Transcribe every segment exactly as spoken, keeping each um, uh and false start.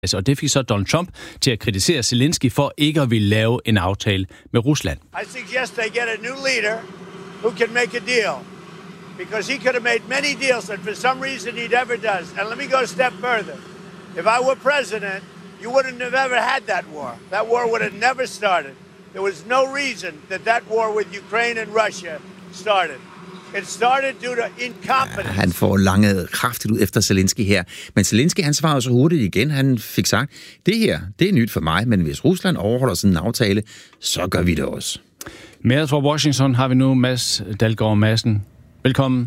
Og det fik så Donald Trump til at kritisere Zelensky for ikke at ville lave en aftale med Rusland. I suggest they get a new leader who can make a deal. Because he could have made many deals that for some reason he never does. And let me go a step further. If I were president, you wouldn't have ever had that war. That war would have never started. There was no reason that that war with Ukraine and Russia started. It started due to incompetence. Ja, han får langet kraftigt ud efter Zelensky her. Men Zelensky, han svarede så hurtigt igen. Han fik sagt, det her, det er nyt for mig, men hvis Rusland overholder sådan en aftale, så gør vi det også. Med os fra Washington har vi nu Mads Dalgaard Madsen. Velkommen.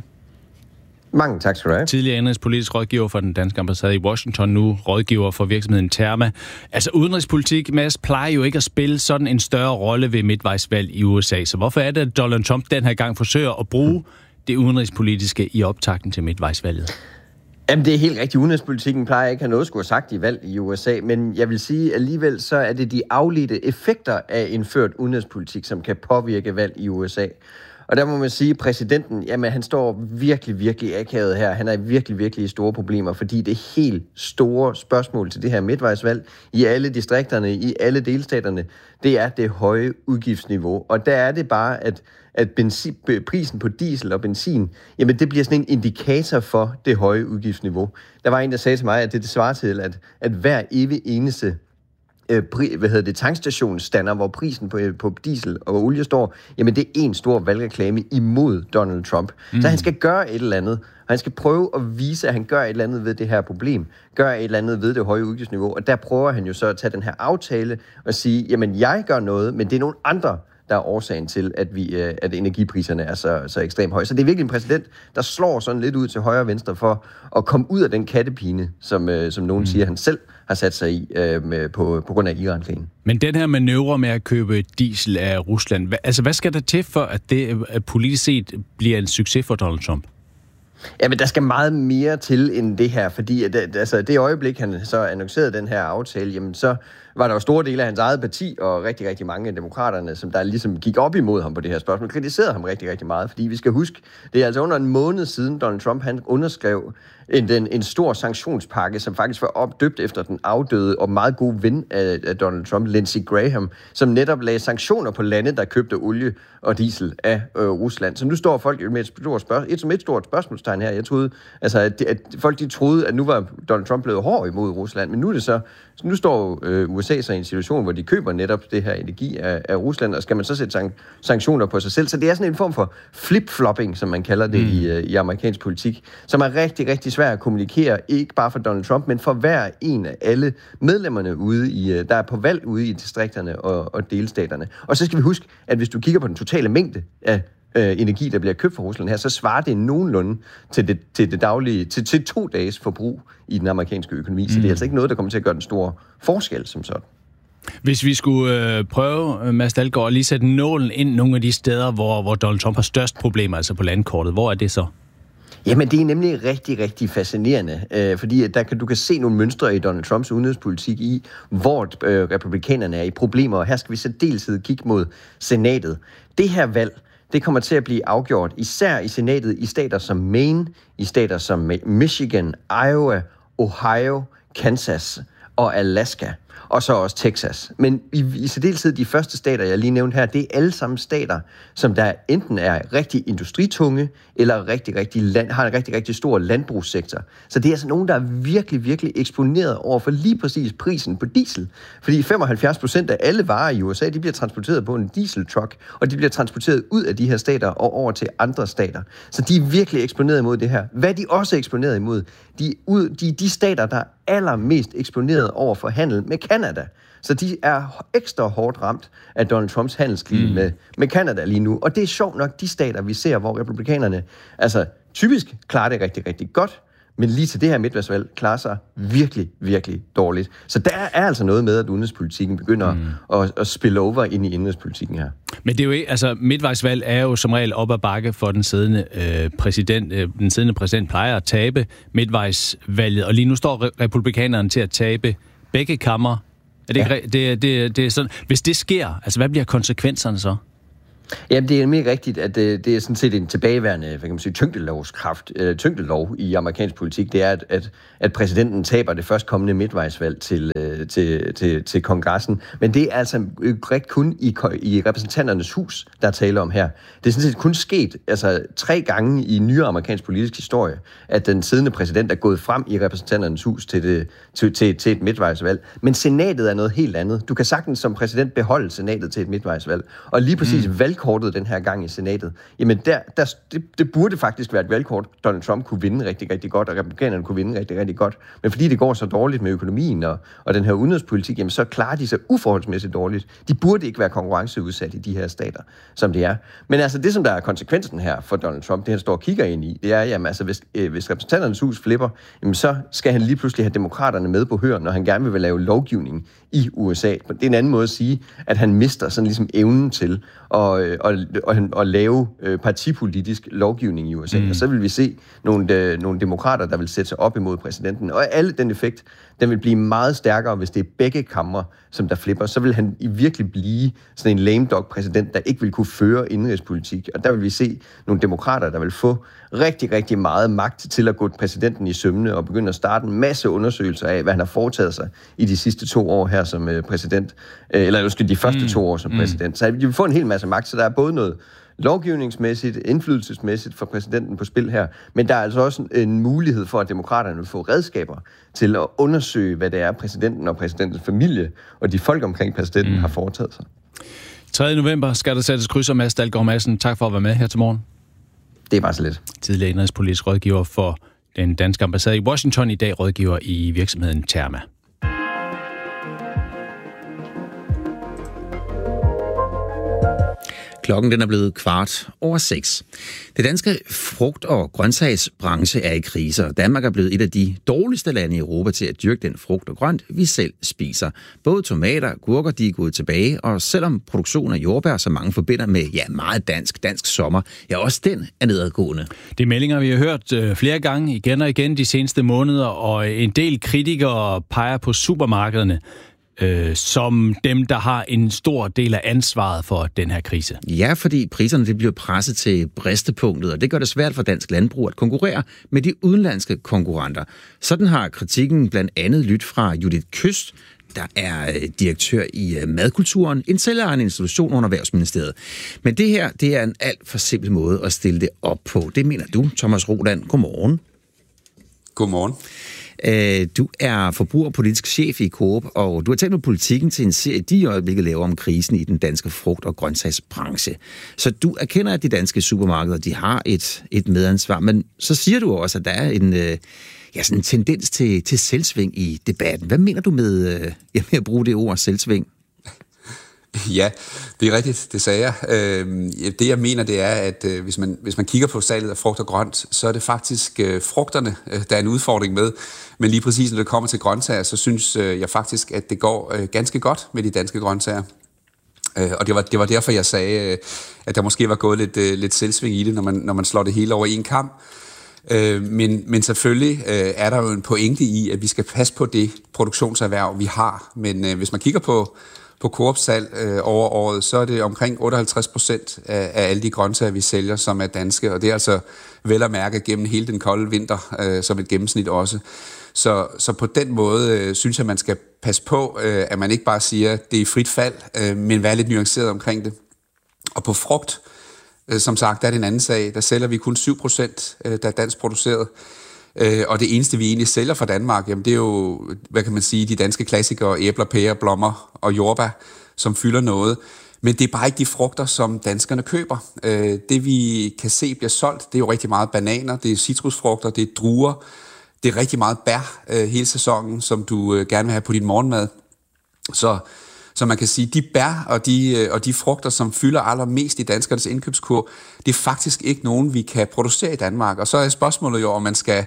Mange tak skal du have. Tidligere indrigspolitisk rådgiver for den danske ambassade i Washington, nu rådgiver for virksomheden Therma. Altså udenrigspolitik, Mads, plejer jo ikke at spille sådan en større rolle ved midtvejsvalg i U S A. Så hvorfor er det, at Donald Trump den her gang forsøger at bruge hmm. det udenrigspolitiske i optakten til midtvejsvalget? Jamen, det er helt rigtigt. Udenrigspolitikken plejer ikke at have noget skulle have sagt i valg i U S A, men jeg vil sige, alligevel så er det de afledte effekter af indført udenrigspolitik, som kan påvirke valg i U S A. Og der må man sige, at præsidenten, jamen han står virkelig, virkelig akavet her. Han er virkelig, virkelig i store problemer, fordi det helt store spørgsmål til det her midtvejsvalg i alle distrikterne, i alle delstaterne, det er det høje udgiftsniveau. Og der er det bare, at, at benzin, prisen på diesel og benzin, jamen det bliver sådan en indikator for det høje udgiftsniveau. Der var en, der sagde til mig, at det, det svarer til, at, at hver evig eneste hvad hedder det, tankstationsstander, hvor prisen på, på diesel og olie står, jamen det er en stor valgreklame imod Donald Trump. Mm. Så han skal gøre et eller andet, og han skal prøve at vise, at han gør et eller andet ved det her problem, gør et eller andet ved det høje udgiftsniveau, og der prøver han jo så at tage den her aftale og sige, jamen jeg gør noget, men det er nogle andre, der er årsagen til, at, vi, at energipriserne er så, så ekstremt høje. Så det er virkelig en præsident, der slår sådan lidt ud til højre og venstre for at komme ud af den kattepine, som, som nogen mm. siger, han selv har sat sig i øh, med, på, på grund af Iran-krigen. Men den her manøvre med at købe diesel af Rusland, hva, altså hvad skal der til for, at det at politisk set bliver en succes for Donald Trump? Jamen, der skal meget mere til end det her, fordi at, altså, det øjeblik, han så annoncerede den her aftale, jamen så var der jo store dele af hans eget parti og rigtig, rigtig mange af demokraterne, som der ligesom gik op imod ham på det her spørgsmål, kritiserede ham rigtig, rigtig meget, fordi vi skal huske, det er altså under en måned siden, Donald Trump han underskrev en, en, en stor sanktionspakke, som faktisk var opdøbt efter den afdøde og meget gode ven af, af Donald Trump, Lindsey Graham, som netop lagde sanktioner på lande, der købte olie og diesel af øh, Rusland. Så nu står folk med et stort, spørg- et, som et stort spørgsmålstegn her. Jeg troede, altså, at, at folk de troede, at nu var Donald Trump blevet hård imod Rusland, men nu er det så, nu står øh, U S A så i en situation, hvor de køber netop det her energi af, af Rusland, og skal man så sætte sank- sanktioner på sig selv. Så det er sådan en form for flip-flopping, som man kalder det mm. i, øh, i amerikansk politik, som er rigtig, rigtig svært at kommunikere, ikke bare for Donald Trump, men for hver en af alle medlemmerne ude i, øh, der er på valg ude i distrikterne og, og delstaterne. Og så skal vi huske, at hvis du kigger på den totale mængde af øh, energi, der bliver købt fra Rusland her, så svarer det nogenlunde til det, til det daglige, til, til to dages forbrug i den amerikanske økonomi. Mm. Så det er altså ikke noget, der kommer til at gøre den store forskel som sådan. Hvis vi skulle øh, prøve, Mads Dalgaard, at lige sætte nålen ind nogle af de steder, hvor, hvor Donald Trump har størst problemer, altså på landkortet, hvor er det så? Jamen, det er nemlig rigtig, rigtig fascinerende, øh, fordi der kan, du kan se nogle mønstre i Donald Trumps udenrigspolitik i, hvor øh, republikanerne er i problemer, og her skal vi særdeleshed kigge mod senatet. Det her valg, det kommer til at blive afgjort, især i senatet i stater som Maine, i stater som Michigan, Iowa, Ohio, Kansas og Alaska. Og så også Texas. Men i, i særdeleshed de første stater, jeg lige nævnte her, det er alle sammen stater, som der enten er rigtig industritunge, eller rigtig, rigtig land, har en rigtig, rigtig stor landbrugssektor. Så det er altså nogen, der er virkelig, virkelig eksponeret over for lige præcis prisen på diesel. Fordi femoghalvfjerds procent af alle varer i U S A, de bliver transporteret på en dieseltruck, og de bliver transporteret ud af de her stater og over til andre stater. Så de er virkelig eksponeret imod det her. Hvad de også er eksponeret imod? De, ud, de, de stater, der er allermest eksponeret over for handel med Canada. Så de er ekstra hårdt ramt af Donald Trumps handelskrig mm. med, med Canada lige nu. Og det er sjovt nok de stater, vi ser, hvor republikanerne altså typisk klarer det rigtig, rigtig godt, men lige til det her midtvejsvalg klarer sig virkelig, virkelig dårligt. Så der er altså noget med, at udenrigspolitikken begynder mm. at, at spille over ind i indenrigspolitikken her. Men det er jo ikke, altså midtvejsvalg er jo som regel op ad bakke for den siddende øh, præsident. Øh, den siddende præsident plejer at tabe midtvejsvalget, og lige nu står republikanerne til at tabe begge kammer. Er det, ja. det, det, det er sådan, hvis det sker, altså hvad bliver konsekvenserne så? Jamen, det er nemlig rigtigt, at det, det er sådan set en tilbageværende, hvad kan man sige, tyngdelovskraft, øh, tyngdelov i amerikansk politik. Det er, at, at, at præsidenten taber det førstkommende midtvejsvalg til, øh, til, til, til kongressen. Men det er altså ikke kun i, i repræsentanternes hus, der taler om her. Det er sådan set kun sket altså, tre gange i nyere amerikansk politisk historie, at den siddende præsident er gået frem i repræsentanternes hus til, det, til, til, til et midtvejsvalg. Men senatet er noget helt andet. Du kan sagtens som præsident beholde senatet til et midtvejsvalg. Og lige præcis mm. valgkortet den her gang i senatet, jamen der, der, det, det burde faktisk være et valgkort, Donald Trump kunne vinde rigtig, rigtig godt, og republikanerne kunne vinde rigtig, rigtig godt. Men fordi det går så dårligt med økonomien og, og den her udenrigspolitik, jamen så klarer de sig uforholdsmæssigt dårligt. De burde ikke være konkurrenceudsat i de her stater, som de er. Men altså det, som der er konsekvensen her for Donald Trump, det han står og kigger ind i, det er, jamen altså hvis, øh, hvis repræsentanternes hus flipper, jamen så skal han lige pludselig have demokraterne med på høren, når han gerne vil lave lovgivning i U S A. Det er en anden måde at sige, at han mister sådan ligesom evnen til at, at, at, at lave partipolitisk lovgivning i U S A. Mm. Og så vil vi se nogle, nogle demokrater, der vil sætte sig op imod præsidenten. Og alle den effekt, den vil blive meget stærkere, hvis det er begge kamre, som der flipper. Så vil han i virkelig blive sådan en lame dog præsident, der ikke vil kunne føre indenrigspolitik. Og der vil vi se nogle demokrater, der vil få rigtig, rigtig meget magt til at gå præsidenten i sømne og begynde at starte en masse undersøgelser af, hvad han har foretaget sig i de sidste to år her som præsident. Eller måske de første mm. to år som præsident. Så de vil få en hel masse magt, så der er både noget lovgivningsmæssigt, indflydelsesmæssigt for præsidenten på spil her, men der er altså også en mulighed for, at demokraterne vil få redskaber til at undersøge, hvad det er, præsidenten og præsidentens familie og de folk omkring præsidenten mm. har foretaget sig. tredje november skal der sættes kryds og Mads Dalgaard Madsen. Tak for at være med her til morgen. Det er bare så lidt. Tidligere indrigspolitisk rådgiver for den danske ambassade i Washington, i dag rådgiver i virksomheden Terma. Klokken den er blevet kvart over seks. Det danske frugt- og grøntsagsbranche er i krise, og Danmark er blevet et af de dårligste lande i Europa til at dyrke den frugt og grønt, vi selv spiser. Både tomater og gurker, de er gået tilbage, og selvom produktionen af jordbær, som mange forbinder med ja, meget dansk, dansk sommer, ja også den er nedadgående. Det er meldinger, vi har hørt øh, flere gange igen og igen de seneste måneder, og en del kritikere peger på supermarkederne Øh, som dem, der har en stor del af ansvaret for den her krise. Ja, fordi priserne det bliver presset til bristepunktet, og det gør det svært for dansk landbrug at konkurrere med de udenlandske konkurrenter. Sådan har kritikken blandt andet lyttet fra Judith Køst, der er direktør i Madkulturen, en selvejende institution under Erhvervsministeriet. Men det her, det er en alt for simpel måde at stille det op på. Det mener du, Thomas Roland. Godmorgen. Godmorgen. Du er forbrugerpolitisk chef i Coop, og du har talt med politikken til en serie, de i øjeblikket laver om krisen i den danske frugt- og grøntsagsbranche. Så du erkender, at de danske supermarkeder de har et, et medansvar, men så siger du også, at der er en, ja, sådan en tendens til, til selvsving i debatten. Hvad mener du med, ja, med at bruge det ord selvsving? Ja, det er rigtigt, det sagde jeg. Det jeg mener, det er, at hvis man, hvis man kigger på salget af frugt og grønt, så er det faktisk frugterne, der er en udfordring med. Men lige præcis når det kommer til grøntsager, så synes jeg faktisk, at det går ganske godt med de danske grøntsager. Og det var, det var derfor, jeg sagde, at der måske var gået lidt, lidt selvsving i det, når man, når man slår det hele over en kam. Men, men selvfølgelig er der jo en pointe i, at vi skal passe på det produktionserhverv, vi har. Men hvis man kigger på På Coop-salg øh, over året, så er det omkring otteoghalvtreds procent af, af alle de grøntsager, vi sælger, som er danske. Og det er altså vel at mærke gennem hele den kolde vinter, øh, som et gennemsnit også. Så, så på den måde øh, synes jeg, man skal passe på, øh, at man ikke bare siger, at det er frit fald, øh, men være lidt nuanceret omkring det. Og på frugt, øh, som sagt, der er det en anden sag. Der sælger vi kun syv procent, øh, der er dansk produceret. Øh, og det eneste, vi egentlig sælger fra Danmark, jamen det er jo, hvad kan man sige, de danske klassikere, æbler, pærer, blommer og jordbær, som fylder noget. Men det er bare ikke de frugter, som danskerne køber. Øh, det vi kan se bliver solgt, det er jo rigtig meget bananer, det er citrusfrugter, det er druer, det er rigtig meget bær øh, hele sæsonen, som du øh, gerne vil have på din morgenmad. Så, så man kan sige, de bær og de, øh, og de frugter, som fylder allermest i danskernes indkøbskurv, det er faktisk ikke nogen, vi kan producere i Danmark. Og så er spørgsmålet jo, om man skal,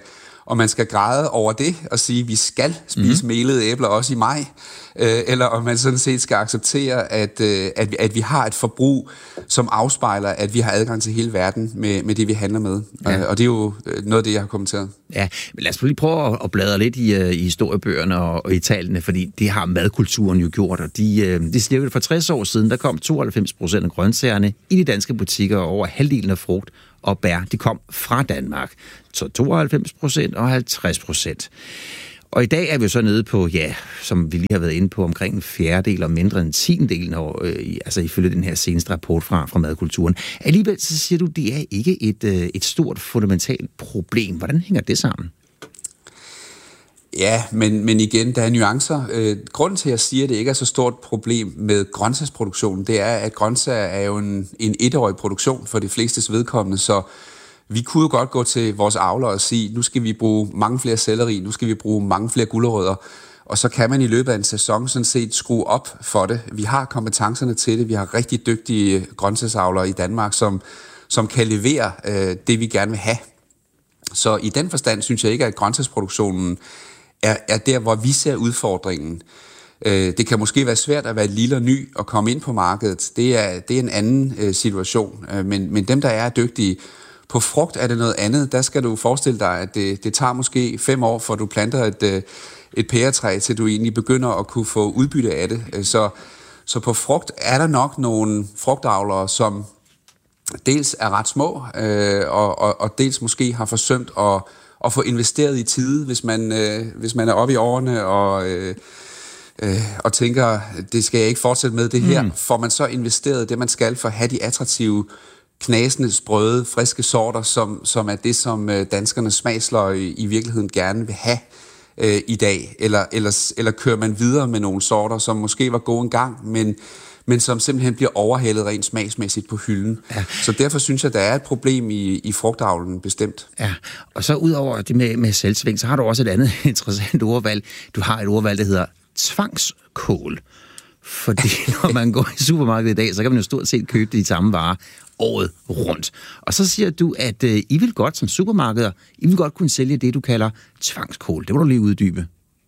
om man skal græde over det og sige, at vi skal spise mm. melede æbler også i maj, øh, eller om man sådan set skal acceptere, at, øh, at, vi, at vi har et forbrug, som afspejler, at vi har adgang til hele verden med, med det, vi handler med. Ja. Og det er jo noget af det, jeg har kommenteret. Ja, men lad os lige prøve at bladre lidt i, i historiebøgerne og, og i tallene, fordi det har madkulturen jo gjort, og de, de siger jo, for tres år siden, der kom tooghalvfems procent af grøntsagerne i de danske butikker, og over halvdelen af frugt og bær, de kom fra Danmark. Så tooghalvfems procent og halvtreds procent. Og i dag er vi så nede på, ja, som vi lige har været inde på, omkring en fjerdedel og mindre end en tiendedel, når, øh, altså ifølge den her seneste rapport fra, fra madkulturen. Alligevel så siger du, det er ikke et, øh, et stort fundamentalt problem. Hvordan hænger det sammen? Ja, men, men igen, der er nuancer. Øh, grunden til, at jeg siger, at det ikke er så stort problem med grøntsagsproduktionen, det er, at grøntsager er jo en, en etårig produktion for de flestes vedkommende, så vi kunne jo godt gå til vores avlere og sige, nu skal vi bruge mange flere selleri, nu skal vi bruge mange flere gulerødder, og så kan man i løbet af en sæson sådan set skrue op for det. Vi har kompetencerne til det, vi har rigtig dygtige grøntsagsavlere i Danmark, som, som kan levere øh, det, vi gerne vil have. Så i den forstand synes jeg ikke, at grøntsagsproduktionen er, er der, hvor vi ser udfordringen. Øh, det kan måske være svært at være lille og ny og komme ind på markedet. Det er, det er en anden øh, situation, øh, men, men dem, der er dygtige, på frugt er det noget andet. Der skal du forestille dig, at det, det tager måske fem år, for du planter et, et pæretræ, til du egentlig begynder at kunne få udbytte af det. Så, så på frugt er der nok nogle frugtavlere, som dels er ret små, øh, og, og, og dels måske har forsømt at, at få investeret i tide, hvis man, øh, hvis man er oppe i årene og, øh, øh, og tænker, det skal jeg ikke fortsætte med det her. Mm. Får man så investeret det, man skal for at have de attraktive knasende, sprøde, friske sorter, som, som er det, som danskernes smagsløg i virkeligheden gerne vil have øh, i dag. Eller, eller, eller kører man videre med nogle sorter, som måske var gode engang, men, men som simpelthen bliver overhældet rent smagsmæssigt på hylden. Ja. Så derfor synes jeg, der er et problem i, i frugtavlen bestemt. Ja, og så ud over det med, med selvsving, så har du også et andet interessant ordvalg. Du har et ordvalg, der hedder tvangskål. Fordi når man går i supermarkedet i dag, så kan man jo stort set købe de samme varer året rundt. Og så siger du, at øh, I vil godt som supermarkeder, I vil godt kunne sælge det, du kalder tvangskål. Det må du lige uddybe.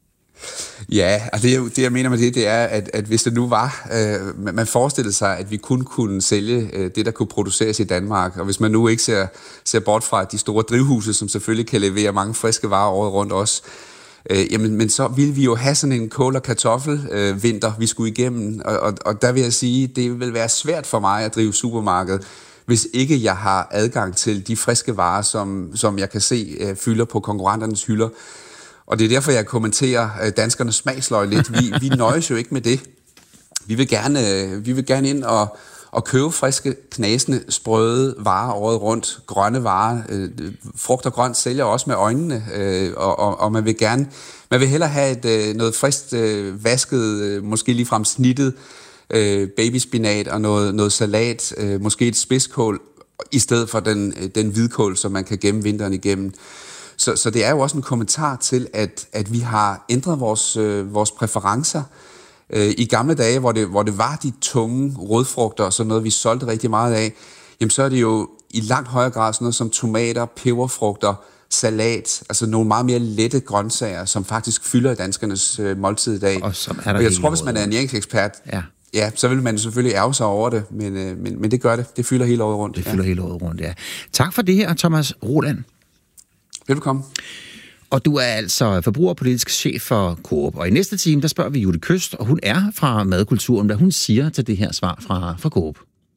Ja, altså det, det jeg mener med det, det er, at, at hvis det nu var, øh, man forestillede sig, at vi kun kunne sælge øh, det, der kunne produceres i Danmark, og hvis man nu ikke ser, ser bort fra de store drivhuse, som selvfølgelig kan levere mange friske varer året rundt også, Øh, jamen, men så ville vi jo have sådan en kål- og kartoffelvinter, øh, vi skulle igennem, og, og, og der vil jeg sige, det vil være svært for mig at drive supermarked, hvis ikke jeg har adgang til de friske varer, som, som jeg kan se øh, fylder på konkurrenternes hylder. Og det er derfor, jeg kommenterer øh, danskernes smagsløg lidt. Vi, vi nøjes jo ikke med det. Vi vil gerne, øh, vi vil gerne ind og og købe friske, knasende, sprøde varer året rundt, grønne varer. Øh, frugt og grønt sælger også med øjnene, øh, og, og, og man vil gerne, man vil hellere have et, øh, noget friskt, øh, vasket, øh, måske ligefrem snittet øh, babyspinat og noget, noget salat, øh, måske et spidskål, i stedet for den, den hvidkål, som man kan gemme vinteren igennem. Så, så det er jo også en kommentar til, at, at vi har ændret vores, øh, vores præferencer. I gamle dage, hvor det, hvor det var de tunge rødfrugter og sådan noget, vi solgte rigtig meget af, jamen så er det jo i langt højere grad sådan noget som tomater, peberfrugter, salat, altså nogle meget mere lette grøntsager, som faktisk fylder danskernes øh, måltid i dag. Og, som er der og jeg tror, hvis man er en næringsekspert, ja. ja, så vil man selvfølgelig ærge sig over det, men, øh, men, men det gør det. Det fylder hele året rundt. Det fylder ja. hele året rundt, ja. Tak for det her, Thomas Roland. Velkommen. Og du er altså forbrugerpolitisk chef for Coop. Og i næste time, der spørger vi Judith Køst, og hun er fra madkulturen, hvad hun siger til det her svar fra, fra Coop.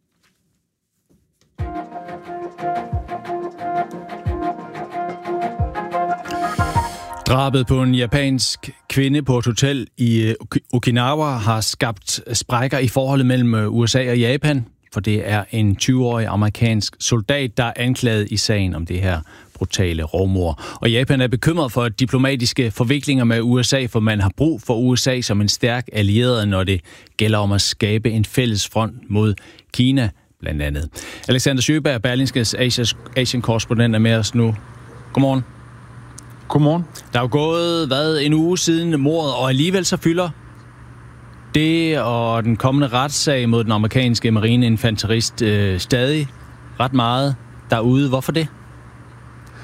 Drabet på en japansk kvinde på et hotel i Okinawa har skabt sprækker i forholdet mellem U S A og Japan, for det er en tyve-årig amerikansk soldat, der er anklaget i sagen om det her brutale rovmord. Og Japan er bekymret for diplomatiske forviklinger med U S A, for man har brug for U S A som en stærk allieret, når det gælder om at skabe en fælles front mod Kina, blandt andet. Alexander Sjøberg, Berlingskes Asien-korrespondent, er med os nu. Godmorgen. Godmorgen. Der er jo gået, hvad, en uge siden mordet, og alligevel så fylder det og den kommende retssag mod den amerikanske marineinfanterist øh, stadig ret meget derude. Hvorfor det?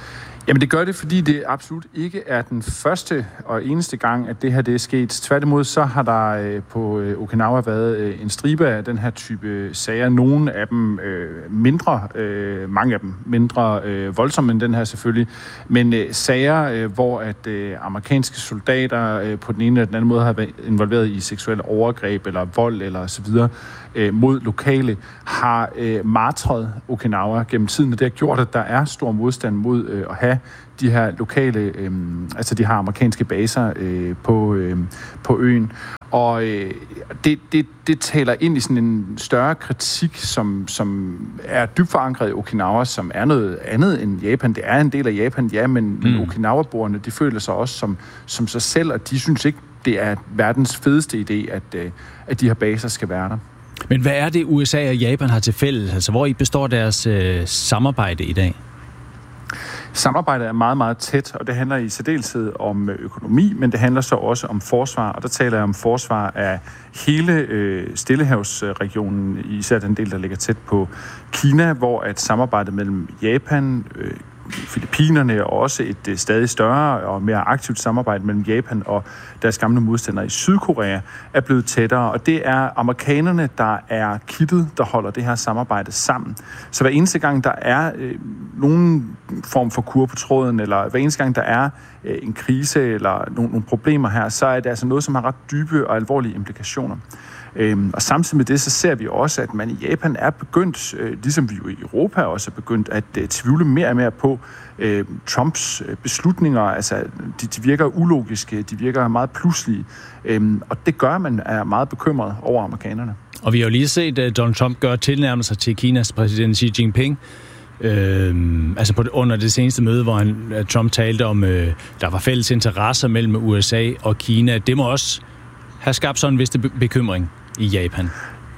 Jamen det gør det, fordi det absolut ikke er den første og eneste gang, at det her det er sket. Tværtimod så har der øh, på øh, Okinawa været øh, en stribe af den her type sager. Nogle af dem øh, mindre, øh, mange af dem mindre øh, voldsomme end den her selvfølgelig, men øh, sager, øh, hvor at øh, amerikanske soldater øh, på den ene eller den anden måde har været involveret i seksuelle overgreb eller vold eller så videre øh, mod lokale, har øh, martret Okinawa gennem tiden, og det har gjort, at der er stor modstand mod øh, at have de her lokale, øh, altså de her amerikanske baser øh, på, øh, på øen. Og øh, det, det, det taler ind i sådan en større kritik, som, som er dybt forankret i Okinawa, som er noget andet end Japan. Det er en del af Japan, ja, men, mm. men Okinawa-borgerne, de føler sig også som, som sig selv, og de synes ikke, det er verdens fedeste idé, at, øh, at de her baser skal være der. Men hvad er det, U S A og Japan har til fælles? Altså, hvor i består deres øh, samarbejde i dag? Samarbejdet er meget, meget tæt, og det handler i særdeleshed om økonomi, men det handler så også om forsvar, og der taler jeg om forsvar af hele øh, Stillehavsregionen, især den del, der ligger tæt på Kina, hvor at samarbejdet mellem Japan, øh, Filippinerne og også et uh, stadig større og mere aktivt samarbejde mellem Japan og deres gamle modstandere i Sydkorea er blevet tættere, og det er amerikanerne, der er kittet, der holder det her samarbejde sammen. Så hver eneste gang, der er øh, nogen form for kur på tråden, eller hver eneste gang, der er øh, en krise eller nogle, nogle problemer her, så er det altså noget, som har ret dybe og alvorlige implikationer. Øhm, og samtidig med det, så ser vi også, at man i Japan er begyndt, øh, ligesom vi jo i Europa også er begyndt, at øh, tvivle mere og mere på øh, Trumps øh, beslutninger. Altså, de, de virker ulogiske, de virker meget pludselige, øhm, og det gør, at man er meget bekymret over amerikanerne. Og vi har jo lige set, at Donald Trump gør tilnærmelser til Kinas præsident Xi Jinping. Øhm, altså på det, under det seneste møde, hvor han, Trump talte om, øh, der var fælles interesser mellem U S A og Kina. Det må også have skabt sådan en vis bekymring i Japan.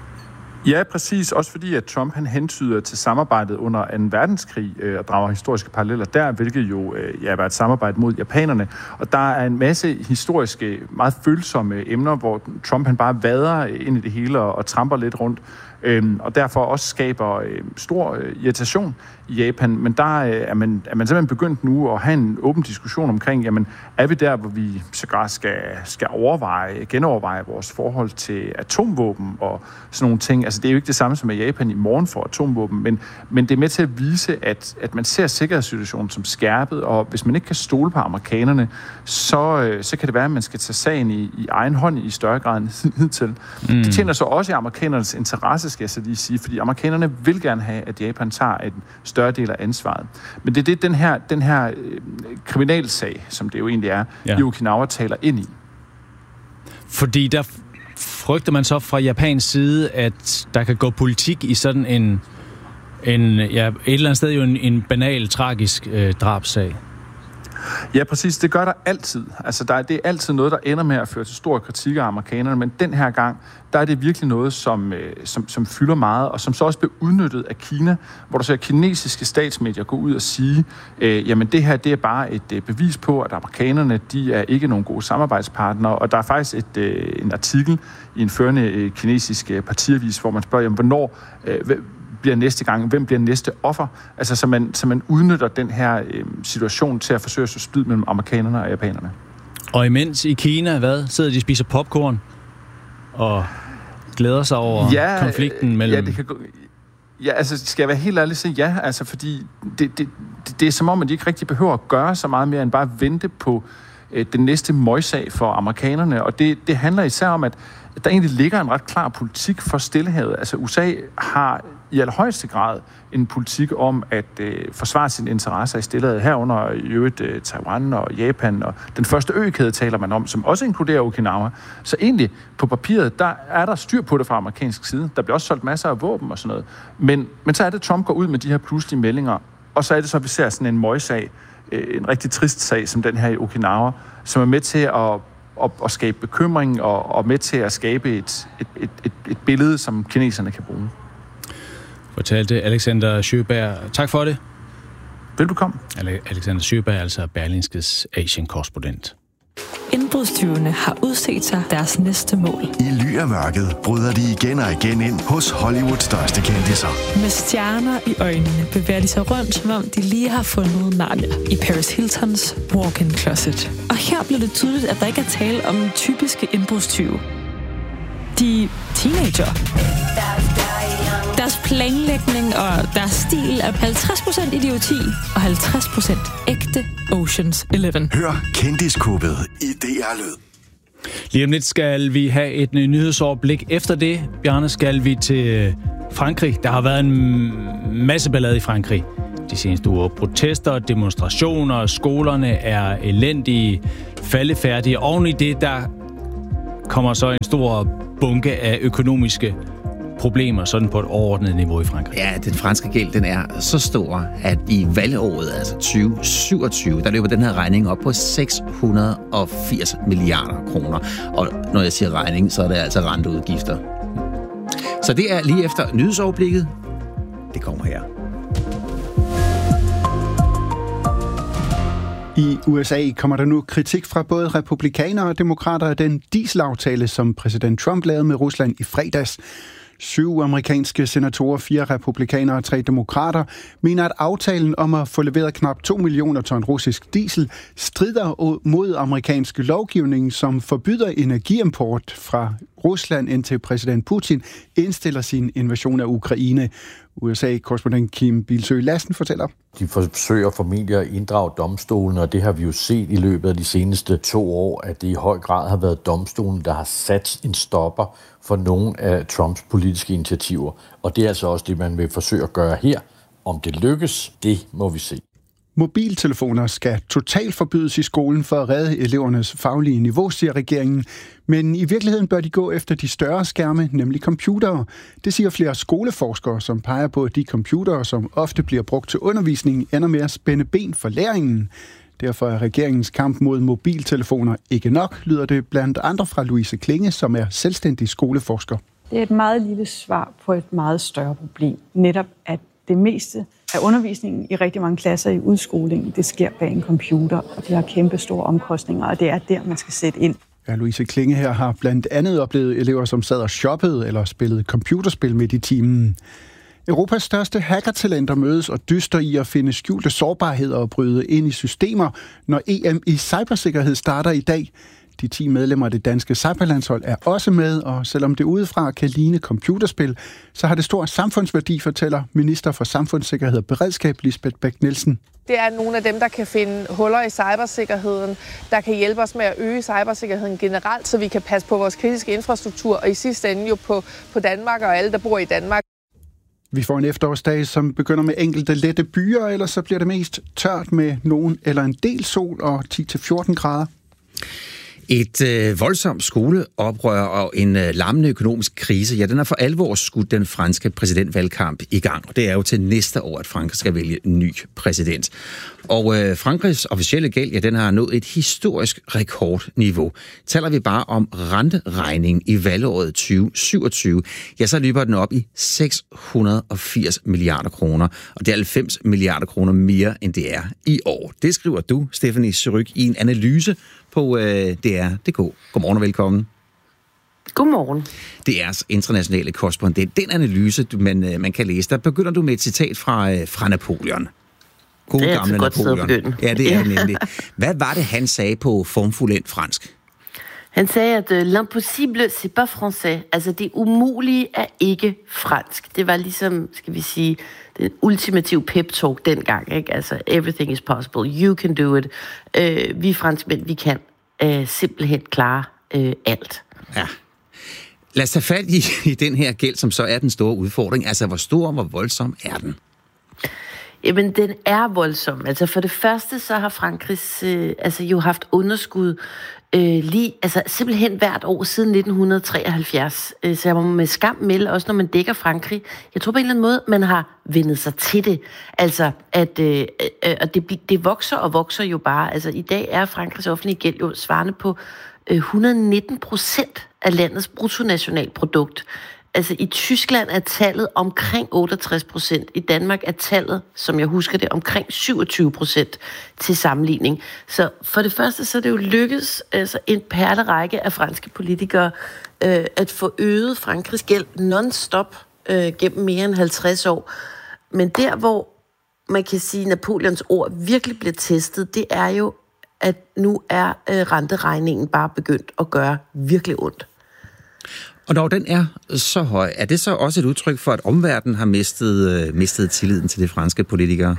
Ja, præcis. Også fordi, at Trump han hentyder til samarbejdet under anden verdenskrig øh, og drager historiske paralleller der, hvilket jo øh, ja, var et samarbejde mod japanerne. Og der er en masse historiske, meget følsomme emner, hvor Trump han bare vader ind i det hele og, og tramper lidt rundt. Øhm, og derfor også skaber øh, stor øh, irritation i Japan. Men der øh, er, man, er man simpelthen begyndt nu at have en åben diskussion omkring, jamen, er vi der, hvor vi sågar skal, skal overveje, genoverveje vores forhold til atomvåben og sådan nogle ting. Altså, det er jo ikke det samme som, at Japan i morgen får atomvåben, men, men det er med til at vise, at, at man ser sikkerhedssituationen som skærpet, og hvis man ikke kan stole på amerikanerne, så, øh, så kan det være, at man skal tage sagen i, i egen hånd i større grad end hidtil. Mm. Det tjener så også i amerikanernes interesse, skal jeg så lige sige, fordi amerikanerne vil gerne have, at Japan tager en større del af ansvaret. Men det er det, den her, den her øh, kriminalsag, som det jo egentlig er, ja. i Okinawa taler ind i. Fordi der frygter man så fra Japans side, at der kan gå politik i sådan en, en ja, et eller andet sted jo en, en banal, tragisk øh, drabsag. Ja, præcis. Det gør der altid. Altså, der er, det er altid noget, der ender med at føre til stor kritik af amerikanerne, men den her gang, der er det virkelig noget, som, øh, som, som fylder meget, og som så også bliver udnyttet af Kina, hvor der så er kinesiske statsmedier går ud og sige, øh, jamen det her, det er bare et øh, bevis på, at amerikanerne, de er ikke nogen gode samarbejdspartnere, og der er faktisk et, øh, en artikel i en førende øh, kinesisk øh, partiavis, hvor man spørger, jamen hvornår øh, bliver næste gang, hvem bliver næste offer? Altså, så man, så man udnytter den her øh, situation til at forsøge at så splid mellem amerikanerne og japanerne. Og imens i Kina, hvad? Sidder de og spiser popcorn og glæder sig over ja, konflikten mellem... Ja, det kan gå... Ja, altså, skal jeg være helt ærlig, så ja, altså, fordi det, det, det, det er som om, at de ikke rigtig behøver at gøre så meget mere, end bare vente på øh, den næste møgssag for amerikanerne, og det, det handler især om, at der egentlig ligger en ret klar politik for Stillehavet. Altså, U S A har i allerhøjeste grad en politik om at øh, forsvare sine interesser i Stillehavet, herunder i øvrigt øh, Taiwan og Japan, og den første økæde taler man om, som også inkluderer Okinawa. Så egentlig, på papiret, der er der styr på det fra amerikansk side. Der bliver også solgt masser af våben og sådan noget. Men, men så er det, Trump går ud med de her pludselige meldinger, og så er det så, at vi ser sådan en møgssag, øh, en rigtig trist sag, som den her i Okinawa, som er med til at Og, og skabe bekymring og, og med til at skabe et, et, et, et, et billede, som kineserne kan bruge. Fortalte Alexander Sjøberg. Tak for det. Velbekomme. Alexander Sjøberg er altså Berlingskes Asien-korrespondent. En Indbrudstyvene har udset sig deres næste mål. I ly af mørket bryder de igen og igen ind hos Hollywoods største kendisser. Med stjerner i øjnene bevæger de sig rundt, som om de lige har fundet Narnia i Paris Hiltons walk-in closet. Og her bliver det tydeligt, at der ikke er tale om typiske indbrudstyve. De er teenager. Deres planlægning og deres stil er halvtreds procent idioti og halvtreds procent ægte Ocean's Eleven. Hør Kendiskubbet i D R Lyd. Lige om lidt skal vi have et nyhedsoverblik. Efter det, Bjarne, skal vi til Frankrig. Der har været en masse ballade i Frankrig de seneste uger. Protester, demonstrationer, skolerne er elendige, faldefærdige. Oven i det, der kommer så en stor bunke af økonomiske problemer, sådan på et overordnet niveau i Frankrig. Ja, den franske gæld, den er så stor, at i valgåret, altså tyve syvogtyve, der løber den her regning op på seks hundrede og firs milliarder kroner. Og når jeg siger regning, så er det altså renteudgifter. Så det er lige efter nyhedsoverblikket. Det kommer her. I U S A kommer der nu kritik fra både republikanere og demokrater af den dieselaftale, som præsident Trump lavede med Rusland i fredags. Syv amerikanske senatorer, fire republikanere og tre demokrater mener, at aftalen om at få leveret knap to millioner ton russisk diesel strider mod amerikansk lovgivning, som forbyder energiimport fra Rusland, indtil præsident Putin indstiller sin invasion af Ukraine. U S A-korrespondent Kim Bilsøe Lassen fortæller. De forsøger formentlig at inddrage domstolen, og det har vi jo set i løbet af de seneste to år, at det i høj grad har været domstolen, der har sat en stopper for nogle af Trumps politiske initiativer. Og det er altså også det, man vil forsøge at gøre her. Om det lykkes, det må vi se. Mobiltelefoner skal totalt forbydes i skolen for at redde elevernes faglige niveau, siger regeringen. Men i virkeligheden bør de gå efter de større skærme, nemlig computere. Det siger flere skoleforskere, som peger på, at de computere, som ofte bliver brugt til undervisning, ender med at spænde ben for læringen. Derfor er regeringens kamp mod mobiltelefoner ikke nok, lyder det blandt andre fra Louise Klinge, som er selvstændig skoleforsker. Det er et meget lille svar på et meget større problem. Netop at det meste af undervisningen i rigtig mange klasser i udskolingen, det sker bag en computer, og det har kæmpe store omkostninger, og det er der, man skal sætte ind. Ja, Louise Klinge her har blandt andet oplevet elever, som sad og shoppede eller spillede computerspil midt i timen. Europas største hackertalenter mødes og dyster i at finde skjulte sårbarheder og bryde ind i systemer, når E M i cybersikkerhed starter i dag. De ti medlemmer af det danske cyberlandshold er også med, og selvom det udefra kan ligne computerspil, så har det stor samfundsværdi, fortæller minister for samfundssikkerhed og beredskab Lisbeth Bech-Nielsen. Det er nogle af dem, der kan finde huller i cybersikkerheden, der kan hjælpe os med at øge cybersikkerheden generelt, så vi kan passe på vores kritiske infrastruktur, og i sidste ende jo på, på Danmark og alle, der bor i Danmark. Vi får en efterårsdag, som begynder med enkelte lette byer, eller så bliver det mest tørt med nogen eller en del sol og ti til fjorten grader. Et øh, voldsomt skoleoprør og en øh, lammende økonomisk krise, ja, den har for alvor skudt den franske præsidentvalgkamp i gang. Og det er jo til næste år, at Frankrig skal vælge en ny præsident. Og øh, Frankrigs officielle gæld, ja, den har nået et historisk rekordniveau. Taler vi bare om renteregning i valgåret tyve syvogtyve, ja, så løber den op i seks hundrede og firs milliarder kroner. Og det er halvfems milliarder kroner mere, end det er i år. Det skriver du, Stephanie Surrugue, i en analyse på øh, D R punktum d k. Godmorgen og velkommen. Godmorgen. D R's internationale korrespondent. Den analyse, man, man kan læse, der begynder du med et citat fra, fra Napoleon. God det er gamle godt Napoleon. Ja, det er det nemlig. Hvad var det, han sagde på formfuldendt fransk? Han sagde, at l'impossible, c'est pas français. Altså, det umulige er ikke fransk. Det var ligesom, skal vi sige, den ultimative pep-talk dengang, ikke? Altså, everything is possible. You can do it. Uh, vi franskmænd, vi kan uh, simpelthen klare uh, alt. Ja. Lad os tage fat i, i den her gæld, som så er den store udfordring. Altså, hvor stor og hvor voldsom er den? Jamen, den er voldsom. Altså, for det første, så har Frankrig øh, altså, jo haft underskud øh, lige, altså simpelthen hvert år siden nitten treoghalvfjerds. Øh, så jeg må med skam melde, også når man dækker Frankrig. Jeg tror på en eller anden måde, man har vendet sig til det. Altså, at øh, øh, og det, det vokser og vokser jo bare. Altså, i dag er Frankrigs offentlige gæld jo svarende på øh, et hundrede og nitten procent af landets bruttonationalprodukt. Altså i Tyskland er tallet omkring otteogtres procent. I Danmark er tallet, som jeg husker det, omkring syvogtyve procent til sammenligning. Så for det første så er det jo lykkedes altså en perlerække af franske politikere øh, at få øget Frankrigs gæld non-stop øh, gennem mere end halvtreds år. Men der, hvor man kan sige, at Napoleons ord virkelig bliver testet, det er jo, at nu er øh, renteregningen bare begyndt at gøre virkelig ondt. Og når den er så høj, er det så også et udtryk for, at omverdenen har mistet, øh, mistet tilliden til de franske politikere?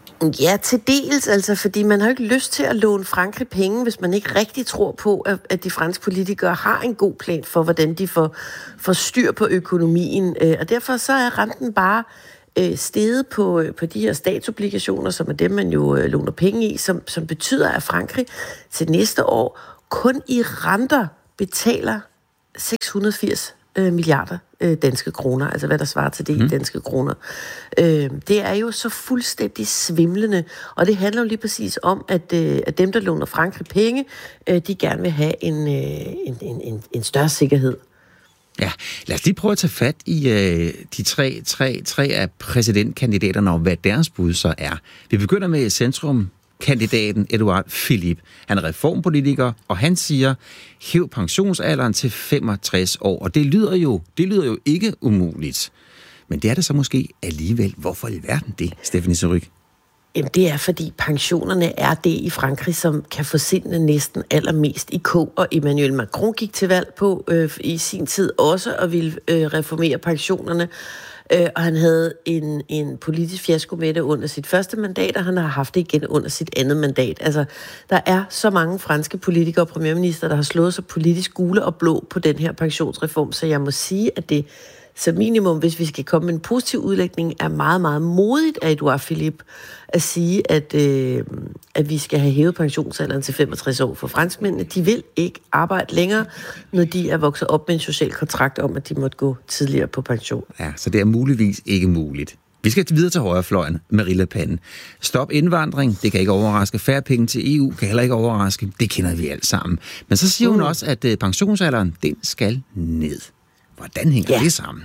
Ja, til dels, altså, fordi man har ikke lyst til at låne Frankrig penge, hvis man ikke rigtig tror på, at, at de franske politikere har en god plan for, hvordan de får, får styr på økonomien. Og derfor så er renten bare øh, steget på, på de her statsobligationer, som er dem, man jo øh, låner penge i, som, som betyder, at Frankrig til næste år kun i renter betaler seks hundrede og firs øh, milliarder øh, danske kroner, altså hvad der svarer til det mm. i danske kroner. Øh, det er jo så fuldstændig svimlende, og det handler jo lige præcis om, at, øh, at dem, der låner Frankrig penge, øh, de gerne vil have en, øh, en, en, en, en større sikkerhed. Ja, lad os lige prøve at tage fat i øh, de tre, tre, tre af præsidentkandidaterne, og hvad deres bud så er. Vi begynder med Centrum. Kandidaten Edouard Philippe. Han er reformpolitiker, og han siger, hæv pensionsalderen til femogtres år. Og det lyder jo, det lyder jo ikke umuligt. Men det er det så måske alligevel. Hvorfor i verden det, Stephanie Surrugue? Jamen, det er, fordi pensionerne er det i Frankrig, som kan få sindene næsten allermest i kog. Og Emmanuel Macron gik til valg på øh, i sin tid også og ville øh, reformere pensionerne. Øh, og han havde en, en politisk fiasko med det under sit første mandat, og han har haft det igen under sit andet mandat. Altså, der er så mange franske politikere og premierminister, der har slået sig politisk gule og blå på den her pensionsreform, så jeg må sige, at det som minimum, hvis vi skal komme med en positiv udlægning, er meget, meget modigt af Edouard Philippe at sige, at, øh, at vi skal have hævet pensionsalderen til femogtres år for franskmændene. De vil ikke arbejde længere, når de er vokset op med en social kontrakt om, at de måtte gå tidligere på pension. Ja, så det er muligvis ikke muligt. Vi skal videre til højrefløjen, Marine Le Pen. Stop indvandring, det kan ikke overraske. Færre penge til E U kan heller ikke overraske. Det kender vi alt sammen. Men så siger hun også, at øh, pensionsalderen, den skal ned. Hvordan hænger ja. det sammen?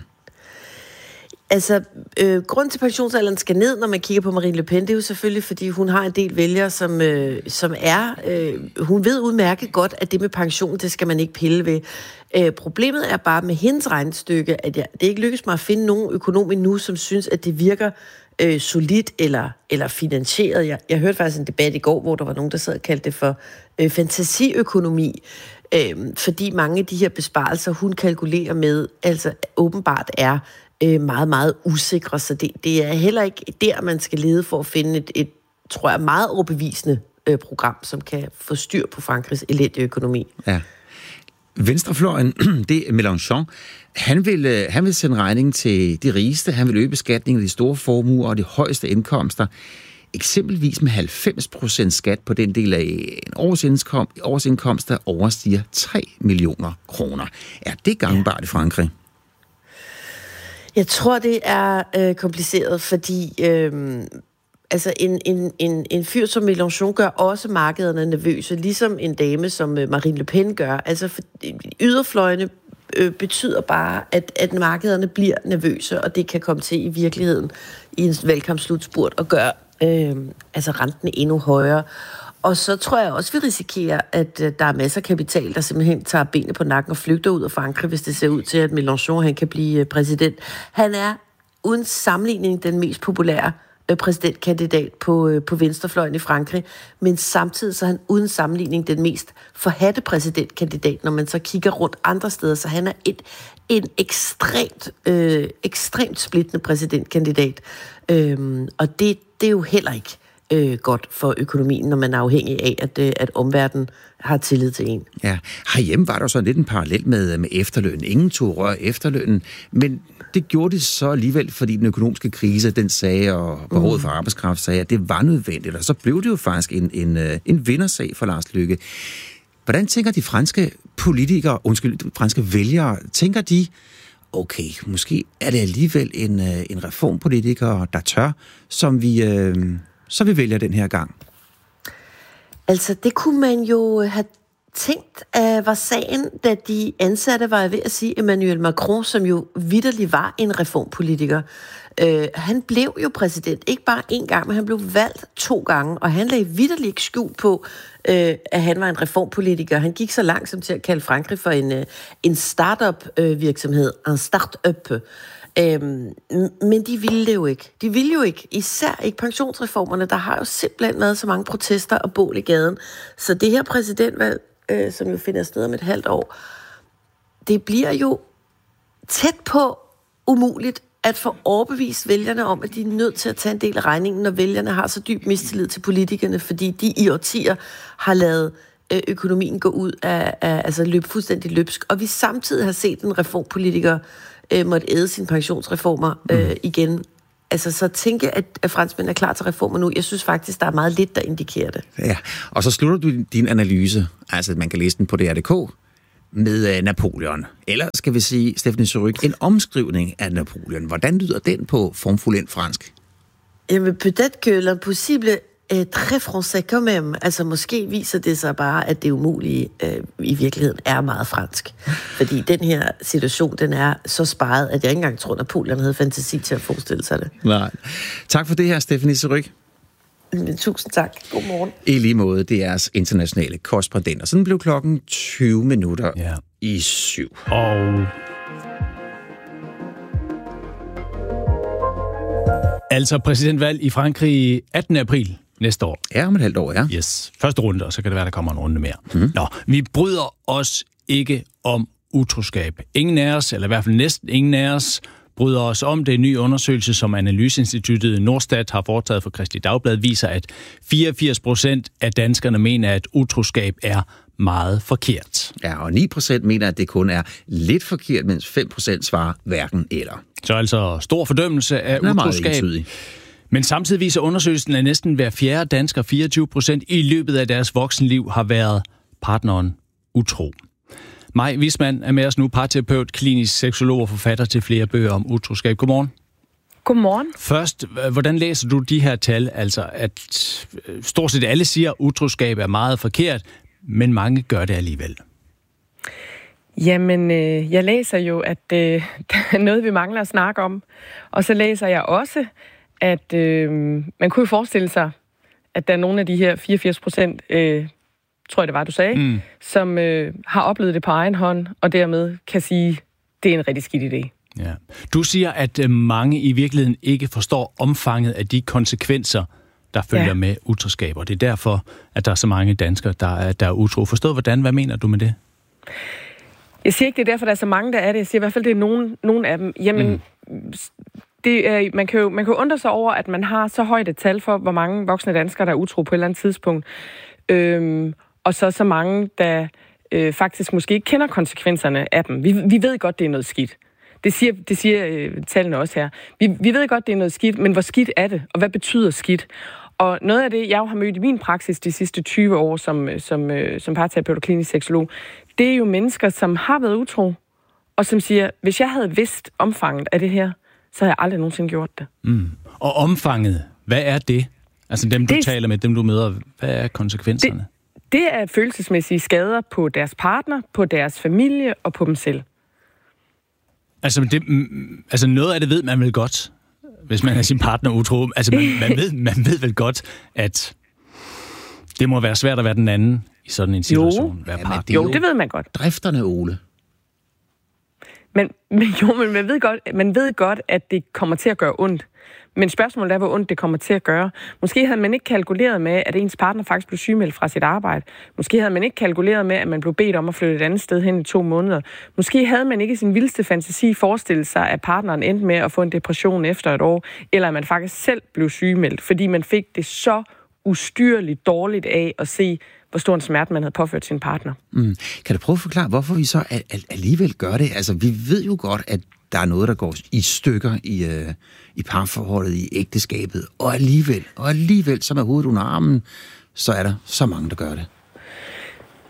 Altså, øh, grund til pensionsalderen skal ned, når man kigger på Marine Le Pen, det er jo selvfølgelig, fordi hun har en del vælgere, som, øh, som er... Øh, hun ved udmærket godt, at det med pension, det skal man ikke pille ved. Øh, problemet er bare med hendes regnestykke, at jeg, det ikke lykkes mig at finde nogen økonom endnu, som synes, at det virker øh, solidt eller, eller finansieret. Jeg, jeg hørte faktisk en debat i går, hvor der var nogen, der sad og kaldte det for øh, fantasiøkonomi. Øh, fordi mange af de her besparelser, hun kalkulerer med, altså åbenbart er øh, meget, meget usikre. Så det, det er heller ikke der, man skal lede for at finde et, et tror jeg, meget overbevisende øh, program, som kan få styr på Frankrigs elendige økonomi. Ja. Venstrefløjen, det er Mélenchon. Han vil, han vil sende regningen til de rigeste. Han vil øge beskatningen af de store formuer og de højeste indkomster. Eksempelvis med halvfems procent skat på den del af en årsindkomst, årsindkomst der overstiger tre millioner kroner. Er det gangbart i Frankrig? Jeg tror, det er øh, kompliceret, fordi øh, altså en, en, en, en fyr som Mélenchon gør også markederne nervøse, ligesom en dame som øh, Marine Le Pen gør. Altså for, yderfløjene øh, betyder bare, at, at markederne bliver nervøse, og det kan komme til i virkeligheden i en valgkampslutspurt og gøre øh, altså renten endnu højere. Og så tror jeg også, vi risikerer, at øh, der er masser af kapital, der simpelthen tager benene på nakken og flygter ud af Frankrig, hvis det ser ud til, at Mélenchon han kan blive øh, præsident. Han er uden sammenligning den mest populære øh, præsidentkandidat på, øh, på venstrefløjen i Frankrig, men samtidig så er han uden sammenligning den mest forhatte præsidentkandidat, når man så kigger rundt andre steder. Så han er et, en ekstremt, øh, ekstremt splittende præsidentkandidat. Øhm, og det, det er jo heller ikke Øh, godt for økonomien, når man er afhængig af, at, øh, at omverdenen har tillid til en. Ja, herhjemme var der så lidt en parallel med, med efterlønnen. Ingen tog rør efterlønnen, men det gjorde det så alligevel, fordi den økonomiske krise, den sagde, og behovet for arbejdskraft sagde, at det var nødvendigt, og så blev det jo faktisk en, en, en vindersag for Lars Løkke. Hvordan tænker de franske politikere, undskyld, de franske vælgere, tænker de, okay, måske er det alligevel en, en reformpolitiker, der tør, som vi... Øh, så vi vælger den her gang? Altså, det kunne man jo have tænkt uh, var sagen, da de ansatte var ved at sige Emmanuel Macron, som jo vitterlig var en reformpolitiker. Uh, han blev jo præsident, ikke bare én gang, men han blev valgt to gange, og han lagde vitterlig ikke skjul på, uh, at han var en reformpolitiker. Han gik så langt som til at kalde Frankrig for en, uh, en start-up-virksomhed, en start-up. Uh, men de ville det jo ikke. De ville jo ikke, især ikke pensionsreformerne. Der har jo simpelthen været så mange protester og bål i gaden. Så det her præsidentvalg, uh, som jo finder sted om et halvt år, det bliver jo tæt på umuligt at få overbevist vælgerne om, at de er nødt til at tage en del af regningen, når vælgerne har så dyb mistillid til politikerne, fordi de i årtier har lavet økonomien gå ud af, af altså løb fuldstændig løbsk. Og vi samtidig har set en reformpolitiker øh, måtte æde sine pensionsreformer øh, mm. igen. Altså så tænke, at, at franskmænd er klar til reformer nu. Jeg synes faktisk, der er meget lidt, der indikerer det. Ja, og så slutter du din analyse, altså man kan læse den på D R punktum d k, med Napoleon. Eller skal vi sige, Stephanie Surrugue, en omskrivning af Napoleon. Hvordan lyder den på formfuldendt fransk? Jamen, peut-être que l'impossible est très français quand même. Altså, måske viser det sig bare, at det umulige øh, i virkeligheden er meget fransk. Fordi den her situation, den er så sparet, at jeg ikke engang tror, Napoleon havde fantasi til at forestille sig det. Nej. Tak for det her, Stephanie Surrugue. Tusind tak. God morgen. I lige måde, det er jeres internationale korrespondenter. Sådan blev klokken tyve minutter ja. i syv. Og altså præsidentvalg i Frankrig attende april næste år. Ja, om et halvt år, ja. Yes. Første runde, og så kan det være, der kommer en runde mere. Mm. Nå, vi bryder os ikke om utroskab. Ingen af os, eller i hvert fald næsten ingen af os, bryder os om. Det en ny undersøgelse, som Analyseinstituttet Norstat har foretaget for Kristeligt Dagblad, viser, at fireogfirs procent af danskerne mener, at utroskab er meget forkert. Ja, og ni procent mener, at det kun er lidt forkert, mens fem procent svarer hverken eller. Så altså stor fordømmelse af utroskab. Men samtidig viser undersøgelsen, at næsten hver fjerde dansker, fireogtyve procent, i løbet af deres voksenliv har været partneren utro. Maj Wismann er med os nu, parterapeut, klinisk seksolog og forfatter til flere bøger om utroskab. Godmorgen. Godmorgen. Først, hvordan læser du de her tal? Altså, at stort set alle siger, at utroskab er meget forkert, men mange gør det alligevel. Jamen, øh, jeg læser jo, at øh, der er noget, vi mangler at snakke om. Og så læser jeg også, at øh, man kunne forestille sig, at der er nogle af de her fireogfirs procent, øh, tror jeg det var, du sagde, mm. som øh, har oplevet det på egen hånd, og dermed kan sige, det er en rigtig skidt idé. Ja. Du siger, at øh, mange i virkeligheden ikke forstår omfanget af de konsekvenser, der følger ja. med utroskab, og det er derfor, at der er så mange danskere, der er, der er utro. Forstået hvordan? Hvad mener du med det? Jeg siger ikke, det er derfor, der er så mange, der er det. Jeg siger i hvert fald, det er nogen, nogen af dem. Jamen, mm. det er, man, kan jo, man kan jo undre sig over, at man har så højt et tal for, hvor mange voksne danskere, der er utro på et eller andet tidspunkt. Øhm, og så så mange, der øh, faktisk måske ikke kender konsekvenserne af dem. Vi, vi ved godt, det er noget skidt. Det siger, det siger øh, tallene også her. Vi, vi ved godt, det er noget skidt, men hvor skidt er det? Og hvad betyder skidt? Og noget af det, jeg har mødt i min praksis de sidste tyve år som, som, som parterapeut og klinisk seksolog, det er jo mennesker, som har været utro, og som siger, hvis jeg havde vidst omfanget af det her, så havde jeg aldrig nogensinde gjort det. Mm. Og omfanget, hvad er det? Altså dem, du det, taler med, dem, du møder, hvad er konsekvenserne? Det, det er følelsesmæssige skader på deres partner, på deres familie og på dem selv. Altså, det, altså noget af det ved man vel godt, hvis man er sin partner utro. Altså man, man, ved, man ved vel godt, at det må være svært at være den anden i sådan en situation. Jo, være ja, det, jo det ved man godt. Drifterne, Ole. Men, men jo, men man ved, godt, man ved godt, at det kommer til at gøre ondt. Men spørgsmålet er, hvor ondt det kommer til at gøre. Måske havde man ikke kalkuleret med, at ens partner faktisk blev sygemeldt fra sit arbejde. Måske havde man ikke kalkuleret med, at man blev bedt om at flytte et andet sted hen i to måneder. Måske havde man ikke i sin vildeste fantasi forestillet sig, at partneren endte med at få en depression efter et år, eller at man faktisk selv blev sygemeldt, fordi man fik det så ustyrligt dårligt af at se, hvor stor en smerte man havde påført sin partner. Mm. Kan du prøve at forklare, hvorfor vi så alligevel gør det? Altså, vi ved jo godt, at der er noget, der går i stykker i, øh, i parforholdet, i ægteskabet, og alligevel, og alligevel, så med hovedet under armen, så er der så mange, der gør det.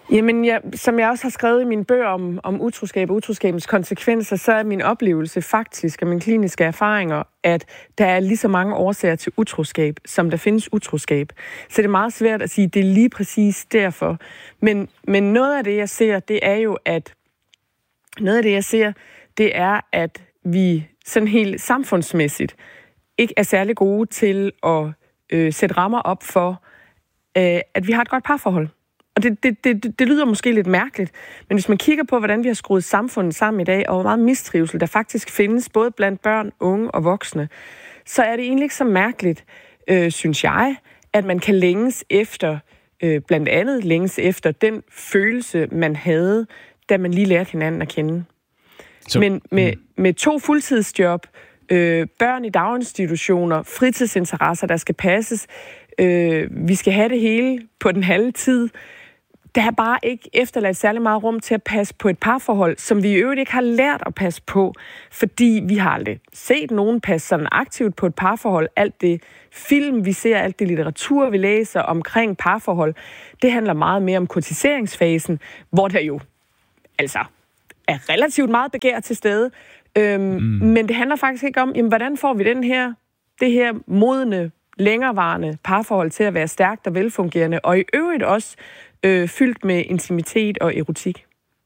Jamen, jeg, som jeg også har skrevet i mine bøger om, om utroskab og utroskabens konsekvenser, så er min oplevelse faktisk, og mine kliniske erfaringer, at der er lige så mange årsager til utroskab, som der findes utroskab. Så det er meget svært at sige, at det er lige præcis derfor. Men, men noget af det, jeg ser, det er jo, at noget af det, jeg ser, det er, at vi sådan helt samfundsmæssigt ikke er særlig gode til at øh, sætte rammer op for, øh, at vi har et godt parforhold. Og det, det, det, det lyder måske lidt mærkeligt, men hvis man kigger på, hvordan vi har skruet samfundet sammen i dag, og hvor meget mistrivsel der faktisk findes, både blandt børn, unge og voksne, så er det egentlig ikke så mærkeligt, øh, synes jeg, at man kan længes efter, øh, blandt andet længes efter den følelse, man havde, da man lige lærte hinanden at kende. Så, men med, med to fuldtidsjob, øh, børn i daginstitutioner, fritidsinteresser, der skal passes, øh, vi skal have det hele på den halve tid. Der er bare ikke efterladt særlig meget rum til at passe på et parforhold, som vi i øvrigt ikke har lært at passe på, fordi vi har aldrig set nogen passe sådan aktivt på et parforhold. Alt det film, vi ser, alt det litteratur, vi læser omkring parforhold, det handler meget mere om kortiseringsfasen, hvor der jo altså er relativt meget begær til stede. Øhm, mm. Men det handler faktisk ikke om, jamen, hvordan får vi den her, det her modne, længerevarende parforhold til at være stærkt og velfungerende, og i øvrigt også øh, fyldt med intimitet og erotik.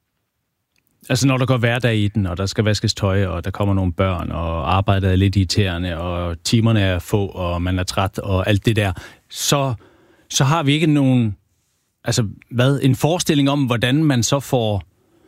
Altså når der går hverdag i den, og der skal vaskes tøj, og der kommer nogle børn, og arbejdet er lidt irriterende, og timerne er få, og man er træt, og alt det der, så, så har vi ikke nogen, altså hvad, en forestilling om, hvordan man så får,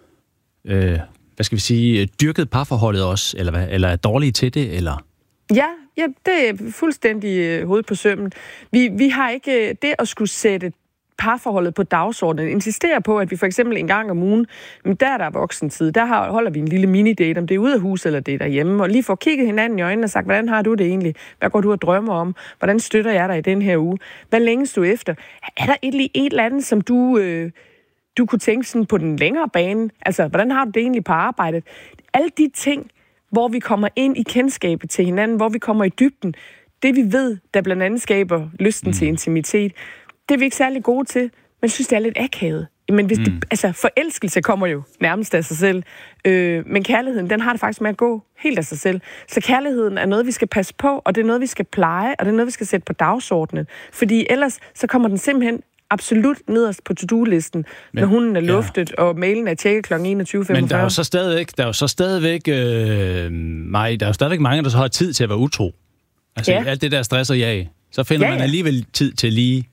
øh, hvad skal vi sige, dyrket parforholdet også, eller hvad, eller er dårlige til det, eller? Ja, ja, det er fuldstændig øh, hovedet på sømmen. Vi, vi har ikke øh, det at skulle sætte parforholdet på dagsordenen. Insisterer på, at vi for eksempel en gang om ugen, men der er der voksentid, der har, holder vi en lille mini-date, om det er ude af huset eller det er derhjemme, og lige får kigget hinanden i øjnene og sagt, hvordan har du det egentlig? Hvad går du og drømmer om? Hvordan støtter jeg dig i den her uge? Hvad længes du efter? Er der et, et eller andet, som du, øh, du kunne tænke sådan på den længere bane? Altså, hvordan har du det egentlig på arbejdet? Alle de ting, hvor vi kommer ind i kendskabet til hinanden, hvor vi kommer i dybden, det vi ved, der blandt andet skaber lysten mm. til intimitet, det er vi ikke særlig gode til, men jeg synes, det er lidt akavet. Men hvis mm. det, altså, forelskelse kommer jo nærmest af sig selv, øh, men kærligheden, den har det faktisk med at gå helt af sig selv. Så kærligheden er noget, vi skal passe på, og det er noget, vi skal pleje, og det er noget, vi skal sætte på dagsordenen. Fordi ellers, så kommer den simpelthen absolut nederst på to-do-listen, men, når hunden er luftet, ja. Og mailen er tjekket klokken enogtyve femogfyrre. Men der er jo så stadigvæk, der er jo så stadigvæk, øh, mig, der er jo stadigvæk mange, der så har tid til at være utro. Altså ja. Alt det der stress og jag. Så finder ja, ja. man alligevel tid til lige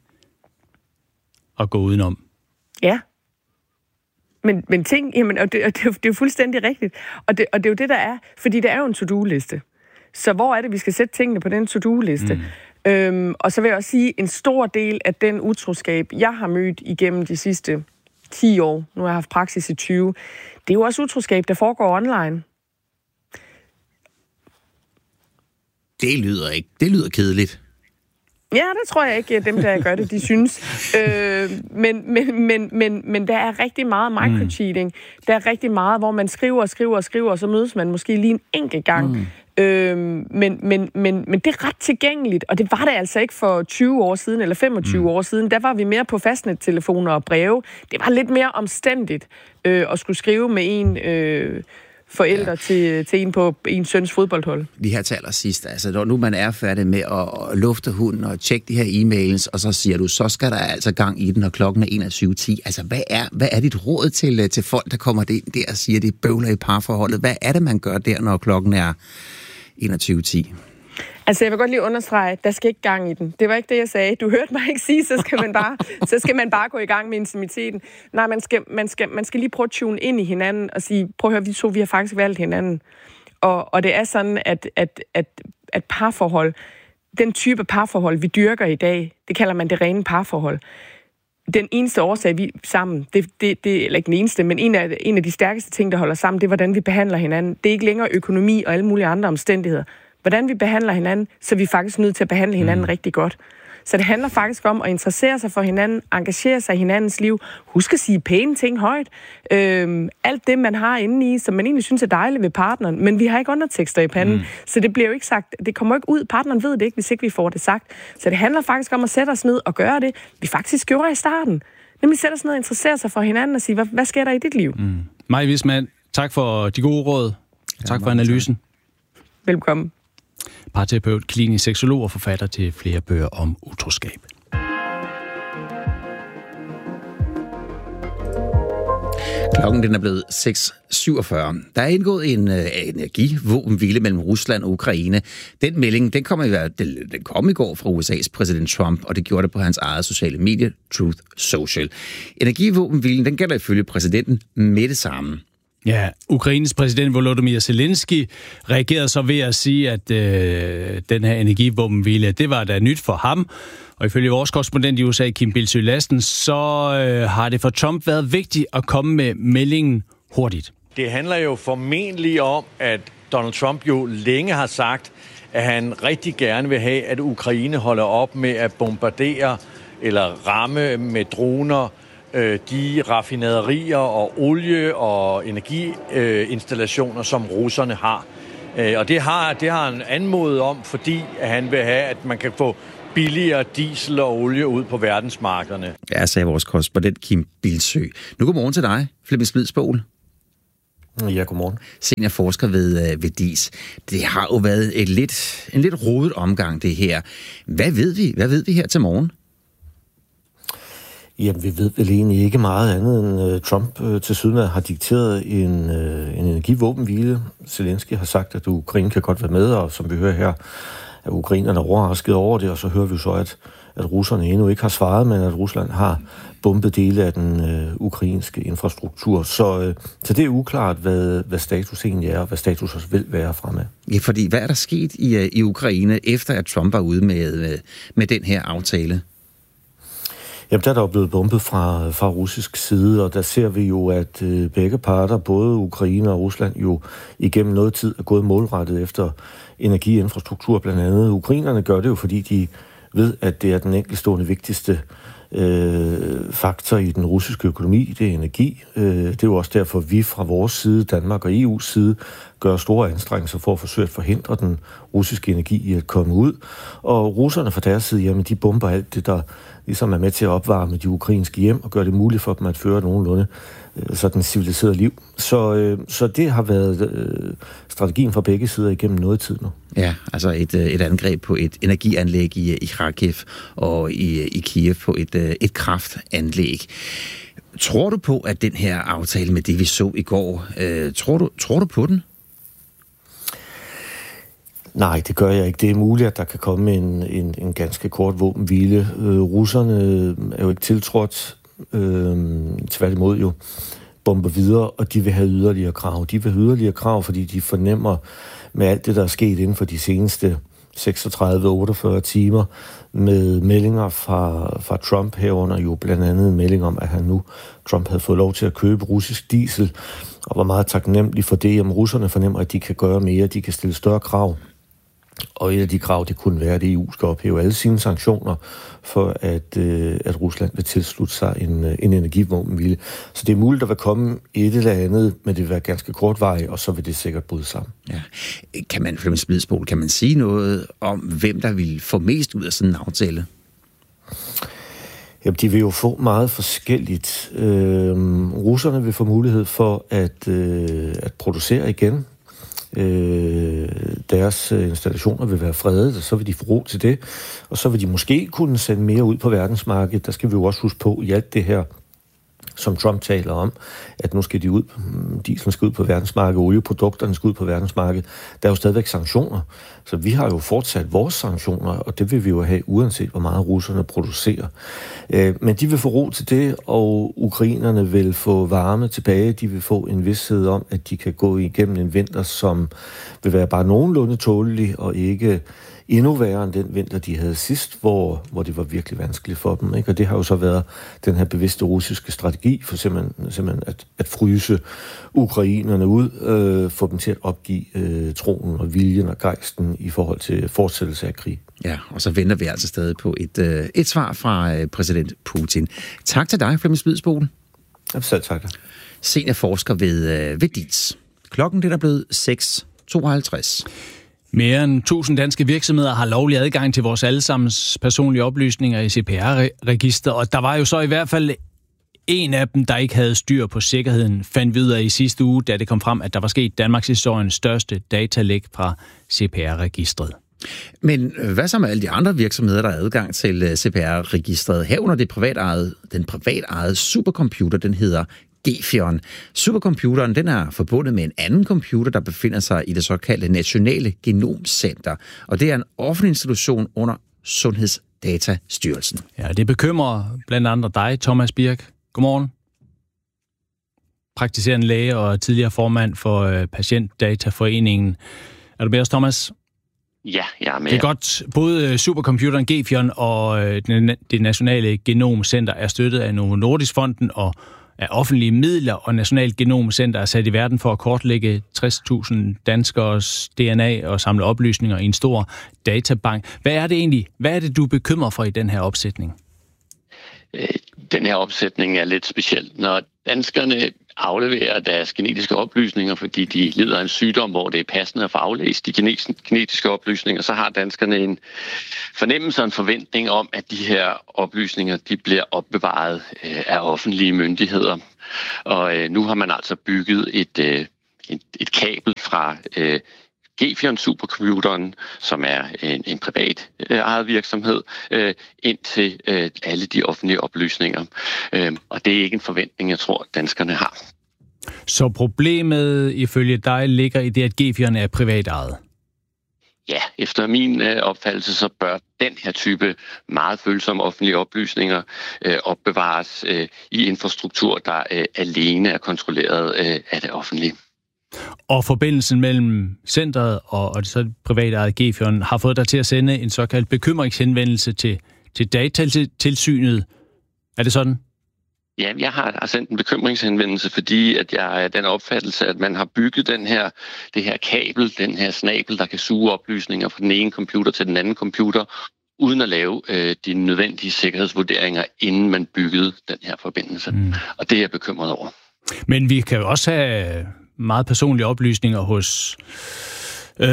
at gå udenom. Ja. Men, men ting, jamen, og det, og det, det er jo fuldstændig rigtigt. Og det, og det er jo det, der er, fordi det er jo en to-do-liste. Så hvor er det, vi skal sætte tingene på den to-do-liste? Mm. Øhm, og så vil jeg også sige, en stor del af den utroskab, jeg har mødt igennem de sidste ti år, nu har jeg haft praksis i tyve, det er jo også utroskab, der foregår online. Det lyder ikke. Det lyder kedeligt. Ja, det tror jeg ikke, dem, der gør det, de synes. Øh, men, men, men, men, men der er rigtig meget microcheating. Mm. Der er rigtig meget, hvor man skriver og skriver og skriver, og så mødes man måske lige en enkelt gang. Mm. Øh, men, men, men, men det er ret tilgængeligt, og det var det altså ikke for tyve år siden, eller femogtyve mm. år siden. Der var vi mere på fastnettelefoner og breve. Det var lidt mere omstændigt øh, at skulle skrive med en... Øh, forældre ja. til, til en på en søns fodboldhold. Vi her til allersidst, altså når nu man er færdig med at lufte hunden og tjekke de her e-mails, og så siger du, så skal der altså gang i den, og klokken er enogtyve ti. Altså hvad er, hvad er dit råd til, til folk, der kommer ind der og siger, det bøvler i parforholdet? Hvad er det, man gør der, når klokken er enogtyve ti? Altså, jeg vil godt lige understrege, der skal ikke gang i den. Det var ikke det, jeg sagde. Du hørte mig ikke sige, så skal man bare, så skal man bare gå i gang med intimiteten. Nej, man skal, man, skal, man skal lige prøve at tune ind i hinanden og sige, prøv at høre, vi to, vi har faktisk valgt hinanden. Og, og det er sådan, at, at, at, at parforhold, den type parforhold, vi dyrker i dag, det kalder man det rene parforhold. Den eneste årsag, vi sammen, det, det, det eller ikke den eneste, men en af, en af de stærkeste ting, der holder sammen, det er, hvordan vi behandler hinanden. Det er ikke længere økonomi og alle mulige andre omstændigheder. Hvordan vi behandler hinanden, så er vi faktisk nødt til at behandle hinanden mm. rigtig godt. Så det handler faktisk om at interessere sig for hinanden, engagere sig i hinandens liv, husk at sige pæne ting højt. Øhm, alt det, man har inde i, som man egentlig synes er dejligt ved partneren, men vi har ikke undertekster i panden, mm. så det bliver jo ikke sagt, det kommer ikke ud, partneren ved det ikke, hvis ikke vi får det sagt. Så det handler faktisk om at sætte os ned og gøre det, vi faktisk gjorde i starten. nemlig sætte sig ned og interessere sig for hinanden og sige, hvad, hvad sker der i dit liv? Mm. Maja Wissmann, tak for de gode råd. Ja, tak for analysen. Tak. Velkommen. Parterapeut, klinisk seksolog og forfatter til flere bøger om utroskab. Klokken den er blevet seks syvogfyrre. Der er indgået en uh, energivåbenhvile mellem Rusland og Ukraine. Den melding, den kom, i, den, den kom i går fra U S A's præsident Trump, og det gjorde det på hans eget sociale medie, Truth Social. Energivåbenhvilen, den gælder ifølge præsidenten med det samme. Ja, Ukraines præsident Volodymyr Zelensky reagerede så ved at sige, at øh, den her energivåbenhvile, det var da nyt for ham. Og ifølge vores korrespondent i U S A, Kim Bildsøe Lassen, så øh, har det for Trump været vigtigt at komme med meldingen hurtigt. Det handler jo formentlig om, at Donald Trump jo længe har sagt, at han rigtig gerne vil have, at Ukraine holder op med at bombardere eller ramme med droner de raffinaderier og olie- og energiinstallationer, som russerne har. Og det har, det har han anmodet om, fordi han vil have, at man kan få billigere diesel og olie ud på verdensmarkederne. Ja, sagde vores korrespondent Kim Bildsøe. Nu godmorgen til dig, Flemming Splidsboel. Ja, godmorgen. Seniorforsker ved, ved D I S. Det har jo været et lidt, en lidt rodet omgang, det her. Hvad ved vi? Hvad ved vi her til morgen? Jamen, vi ved vel egentlig ikke meget andet, end uh, Trump uh, til siden har dikteret en, uh, en energivåbenhvile. Zelensky har sagt, at Ukraine kan godt være med, og som vi hører her, at ukrainerne er overrasket over det, og så hører vi så, at, at russerne endnu ikke har svaret, men at Rusland har bombet dele af den uh, ukrainske infrastruktur. Så, uh, så det er uklart, hvad, hvad status egentlig er, og hvad status også vil være fremad. Ja, fordi hvad er der sket i, uh, i Ukraine, efter at Trump var ude med, uh, med den her aftale? Jamen, der er der jo blevet bombet fra, fra russisk side, og der ser vi jo, at øh, begge parter, både Ukraine og Rusland, jo igennem noget tid er gået målrettet efter energiinfrastruktur blandt andet. Ukrainerne gør det jo, fordi de ved, at det er den enkeltstående vigtigste øh, faktor i den russiske økonomi, det er energi. Øh, det er jo også derfor, vi fra vores side, Danmark og E U's side, gør store anstrengelser for at forsøge at forhindre den russiske energi i at komme ud. Og russerne fra deres side, jamen, de bomber alt det, der ligesom er med til at opvarme de ukrainske hjem og gøre det muligt for dem at føre nogenlunde øh, sådan et civiliseret liv. Så, øh, så det har været øh, strategien fra begge sider igennem noget tid nu. Ja, altså et, et angreb på et energianlæg i, i Kharkiv og i, i Kiev på et, et kraftanlæg. Tror du på, at den her aftale med det, vi så i går, øh, tror, du, tror du på den? Nej, det gør jeg ikke. Det er muligt, at der kan komme en, en, en ganske kort våbenhvile. Øh, russerne er jo ikke tiltrådt, øh, tværtimod jo, bomber videre, og de vil have yderligere krav. De vil have yderligere krav, fordi de fornemmer med alt det, der er sket inden for de seneste seksogtredive til otteogfyrre timer, med meldinger fra, fra Trump herunder jo blandt andet en melding om, at han nu, Trump havde fået lov til at købe russisk diesel, og var meget taknemmelig for det. Jamen, russerne fornemmer, at de kan gøre mere, de kan stille større krav. Og et af de krav, det kunne være, at E U skal ophæve alle sine sanktioner, for at, øh, at Rusland vil tilslutte sig en, en energivåbenhvile. Så det er muligt, at der vil komme et eller andet, men det vil være ganske kortvarigt, og så vil det sikkert bryde sammen. Ja. Kan man, Flemming Splidsboel, kan man sige noget om, hvem der vil få mest ud af sådan en aftale? Jamen, de vil jo få meget forskelligt. Øh, russerne vil få mulighed for at, øh, at producere igen. Øh, deres installationer vil være fredet, og så vil de få ro til det, og så vil de måske kunne sende mere ud på verdensmarkedet. Der skal vi jo også huske på i alt det her, som Trump taler om, at nu skal de ud, dieselen skal ud på verdensmarkedet, olieprodukterne skal ud på verdensmarkedet. Der er jo stadigvæk sanktioner, så vi har jo fortsat vores sanktioner, og det vil vi jo have, uanset hvor meget russerne producerer. Men de vil få ro til det, og ukrainerne vil få varme tilbage. De vil få en vished om, at de kan gå igennem en vinter, som vil være bare nogenlunde tålelig, og ikke endnu værre end den vinter, de havde sidst, hvor, hvor det var virkelig vanskeligt for dem. Ikke? Og det har jo så været den her bevidste russiske strategi, for simpelthen, simpelthen at, at fryse ukrainerne ud, øh, få dem til at opgive øh, troen og viljen og gejsten i forhold til fortsættelse af krig. Ja, og så venter vi altså stadig på et, øh, et svar fra øh, præsident Putin. Tak til dig, Flemming Splidsboel. Ja, selv tak. Seniorforsker ved, øh, ved D I S. Klokken det er blevet seks tooghalvtreds. Mere end tusind danske virksomheder har lovlig adgang til vores allesammens personlige oplysninger i C P R-register, og der var jo så i hvert fald En af dem, der ikke havde styr på sikkerheden, fandt videre i sidste uge, da det kom frem, at der var sket Danmarks historiens største datalæk fra C P R-registret. Men hvad så med alle de andre virksomheder, der har adgang til C P R-registret? Herunder det privatejede, den privatejede supercomputer, den hedder Gefion. Supercomputeren, den er forbundet med en anden computer, der befinder sig i det såkaldte Nationale Genomcenter. Og det er en offentlig institution under Sundhedsdatastyrelsen. Ja, det bekymrer blandt andre dig, Thomas Birk. Godmorgen. Praktiserende læge og tidligere formand for Patientdataforeningen. Er du med os, Thomas? Ja, jeg er med. Det er godt. Både supercomputeren Gefion og det Nationale Genomcenter er støttet af Novo Nordisk-fonden og af offentlige midler, og Nationalt Genomcenter er sat i verden for at kortlægge tres tusind danskers D N A og samle oplysninger i en stor databank. Hvad er det egentlig? Hvad er det, du er bekymret for i den her opsætning? Den her opsætning er lidt speciel. Når danskerne afleverer deres genetiske oplysninger, fordi de lider af en sygdom, hvor det er passende at få aflæst de genetiske oplysninger, så har danskerne en fornemmelse og en forventning om, at de her oplysninger de bliver opbevaret af offentlige myndigheder. Og nu har man altså bygget et, et, et kabel fra Gefion supercomputeren, som er en, en privat øh, eget virksomhed, øh, ind til øh, alle de offentlige oplysninger. Øh, og det er ikke en forventning, jeg tror, danskerne har. Så problemet ifølge dig ligger i det, at Gefion er privat ejet? Ja, efter min øh, opfattelse, så bør den her type meget følsomme offentlige oplysninger øh, opbevares øh, i infrastruktur, der øh, alene er kontrolleret øh, af det offentlige. Og forbindelsen mellem centret og, og det så private ejet Gefion har fået dig til at sende en såkaldt bekymringshenvendelse til, til datatilsynet. Er det sådan? Ja, jeg har sendt en bekymringshenvendelse, fordi at jeg er den opfattelse, at man har bygget den her, det her kabel, den her snabel, der kan suge oplysninger fra den ene computer til den anden computer, uden at lave øh, de nødvendige sikkerhedsvurderinger, inden man byggede den her forbindelse. Mm. Og det er jeg bekymret over. Men vi kan jo også have meget personlige oplysninger hos øh,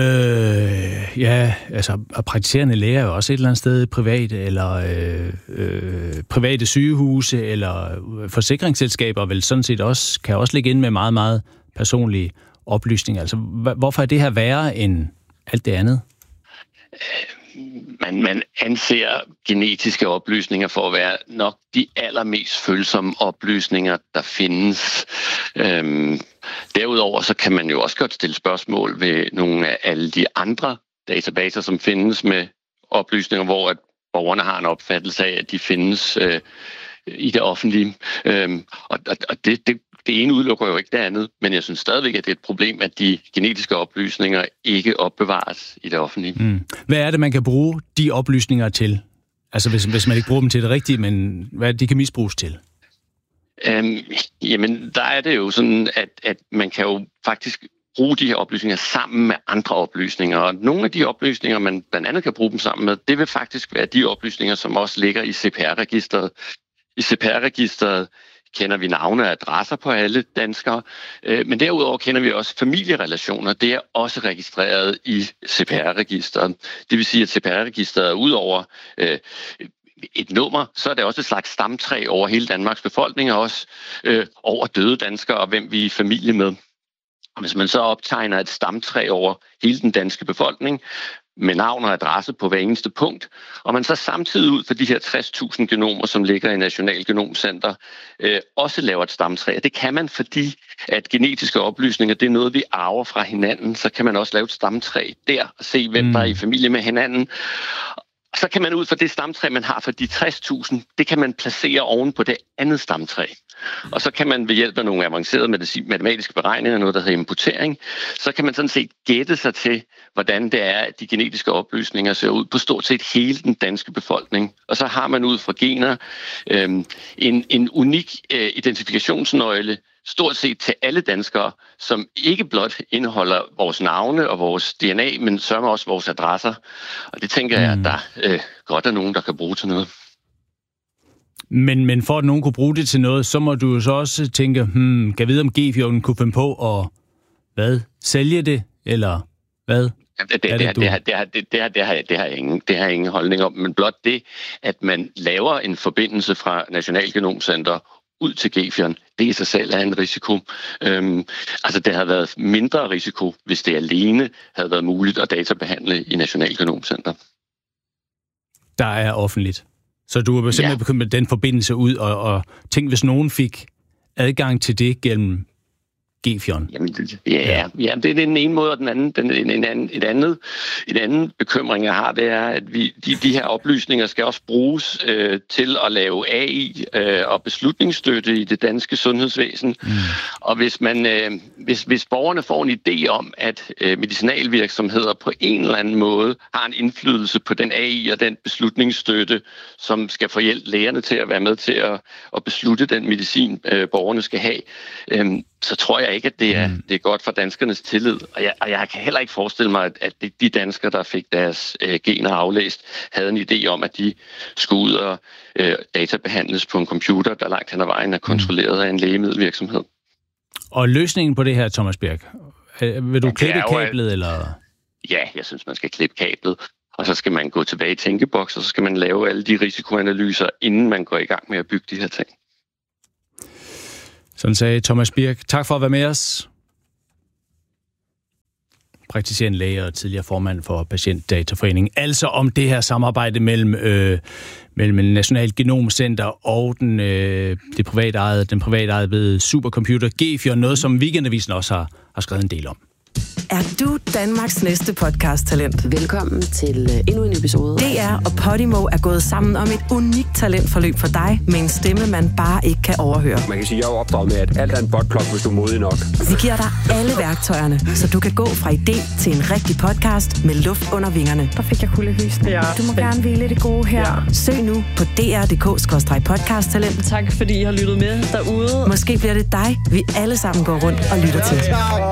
ja, altså praktiserende læger er jo også et eller andet sted private, eller øh, øh, private sygehuse, eller forsikringsselskaber vel sådan set også, kan også ligge ind med meget, meget personlige oplysninger. Altså, hvorfor er det her værre end alt det andet? Man, man anser genetiske oplysninger for at være nok de allermest følsomme oplysninger, der findes. Øhm, derudover så kan man jo også godt stille spørgsmål ved nogle af alle de andre databaser, som findes med oplysninger, hvor at borgerne har en opfattelse af, at de findes øh, i det offentlige. Øhm, og og det, det, det ene udelukker jo ikke det andet, men jeg synes stadigvæk, at det er et problem, at de genetiske oplysninger ikke opbevares i det offentlige. Mm. Hvad er det, man kan bruge de oplysninger til? Altså hvis, hvis man ikke bruger dem til det rigtige, men hvad er det, de kan misbruges til? Øhm, jamen, der er det jo sådan, at, at man kan jo faktisk bruge de her oplysninger sammen med andre oplysninger. Og nogle af de oplysninger, man blandt andet kan bruge dem sammen med, det vil faktisk være de oplysninger, som også ligger i C P R-registret. I C P R-registret kender vi navne og adresser på alle danskere, men derudover kender vi også familierelationer. Det er også registreret i C P R-registret. Det vil sige, at C P R-registret er udover øh, et nummer, så er det også et slags stamtræ over hele Danmarks befolkning, og også øh, over døde danskere og hvem vi er i familie med. Og hvis man så optegner et stamtræ over hele den danske befolkning, med navn og adresse på hver eneste punkt, og man så samtidig ud for de her tres tusind genomer, som ligger i National Genomcenter, øh, også laver et stamtræ. Det kan man, fordi at genetiske oplysninger, det er noget, vi arver fra hinanden, så kan man også lave et stamtræ der, og se, hvem mm. der er i familie med hinanden. Så kan man ud fra det stamtræ, man har for de tres tusind, det kan man placere oven på det andet stamtræ. Og så kan man ved hjælp af nogle avancerede matematiske beregninger, noget der hedder imputering, så kan man sådan set gætte sig til, hvordan det er, at de genetiske oplysninger ser ud på stort set hele den danske befolkning. Og så har man ud fra gener øh, en, en unik øh, identifikationsnøgle, stort set til alle danskere, som ikke blot indeholder vores navne og vores D N A, men sørger også vores adresser. Og det tænker mm. jeg, at der øh, godt er nogen, der kan bruge til noget. Men, men for at nogen kunne bruge det til noget, så må du jo så også tænke, hmm, kan jeg vide, om Gefion kunne finde på at hvad, sælge det, eller hvad? Det, det, det, det, det, har, det, har, det, har, det, har, det, har ingen, det har ingen holdning om, men blot det, at man laver en forbindelse fra National Genomcenter ud til Gefion. Det i sig selv er en risiko. Øhm, altså det havde været mindre risiko, hvis det alene havde været muligt at databehandle i National Genomcenter. Der er offentligt. Så du er simpelthen ja. begyndt med den forbindelse ud, og, og tænk, hvis nogen fik adgang til det gennem Gefion. Jamen, ja, ja. ja, det er den ene måde, og den anden, den, en, en anden, et andet, en anden bekymring, jeg har, det er, at vi, de, de her oplysninger skal også bruges øh, til at lave A I øh, og beslutningsstøtte i det danske sundhedsvæsen. Mm. Og hvis, man, øh, hvis, hvis borgerne får en idé om, at øh, medicinalvirksomheder på en eller anden måde har en indflydelse på den A I og den beslutningsstøtte, som skal få hjælp lægerne til at være med til at, at beslutte den medicin, øh, borgerne skal have, øh, så tror jeg ikke, at det er, det er godt for danskernes tillid. Og jeg, og jeg kan heller ikke forestille mig, at, at de danskere, der fik deres øh, gener aflæst, havde en idé om, at de skulle ud og øh, databehandles på en computer, der langt hen ad vejen er kontrolleret af en lægemiddelvirksomhed. Og løsningen på det her, Thomas Birk, vil du ja, klippe kablet, at, eller? Ja, jeg synes, man skal klippe kablet. Og så skal man gå tilbage i tænkeboks, og så skal man lave alle de risikoanalyser, inden man går i gang med at bygge de her ting. Sådan sagde Thomas Birk. Tak for at være med os. Praktiserende læge og tidligere formand for Patientdataforeningen. Altså om det her samarbejde mellem, øh, mellem National Genomcenter og den, øh, det private ejede, den private ejede supercomputer Gefion, noget som Weekendavisen også har, har skrevet en del om. Er du Danmarks næste podcast-talent? Velkommen til uh, endnu en episode. D R og Podimo er gået sammen om et unikt talentforløb for dig, med en stemme, man bare ikke kan overhøre. Man kan sige, at jeg er opdraget med, at alt er en botplok, hvis du er modig nok. Vi giver dig alle værktøjerne, så du kan gå fra idé til en rigtig podcast med luft under vingerne. Der fik jeg kuldegysning. Ja. Du må gerne vælge det gode her. Ja. Søg nu på d r punktum d k skråstreg podcast talent. Tak fordi I har lyttet med derude. Måske bliver det dig, vi alle sammen går rundt og lytter til.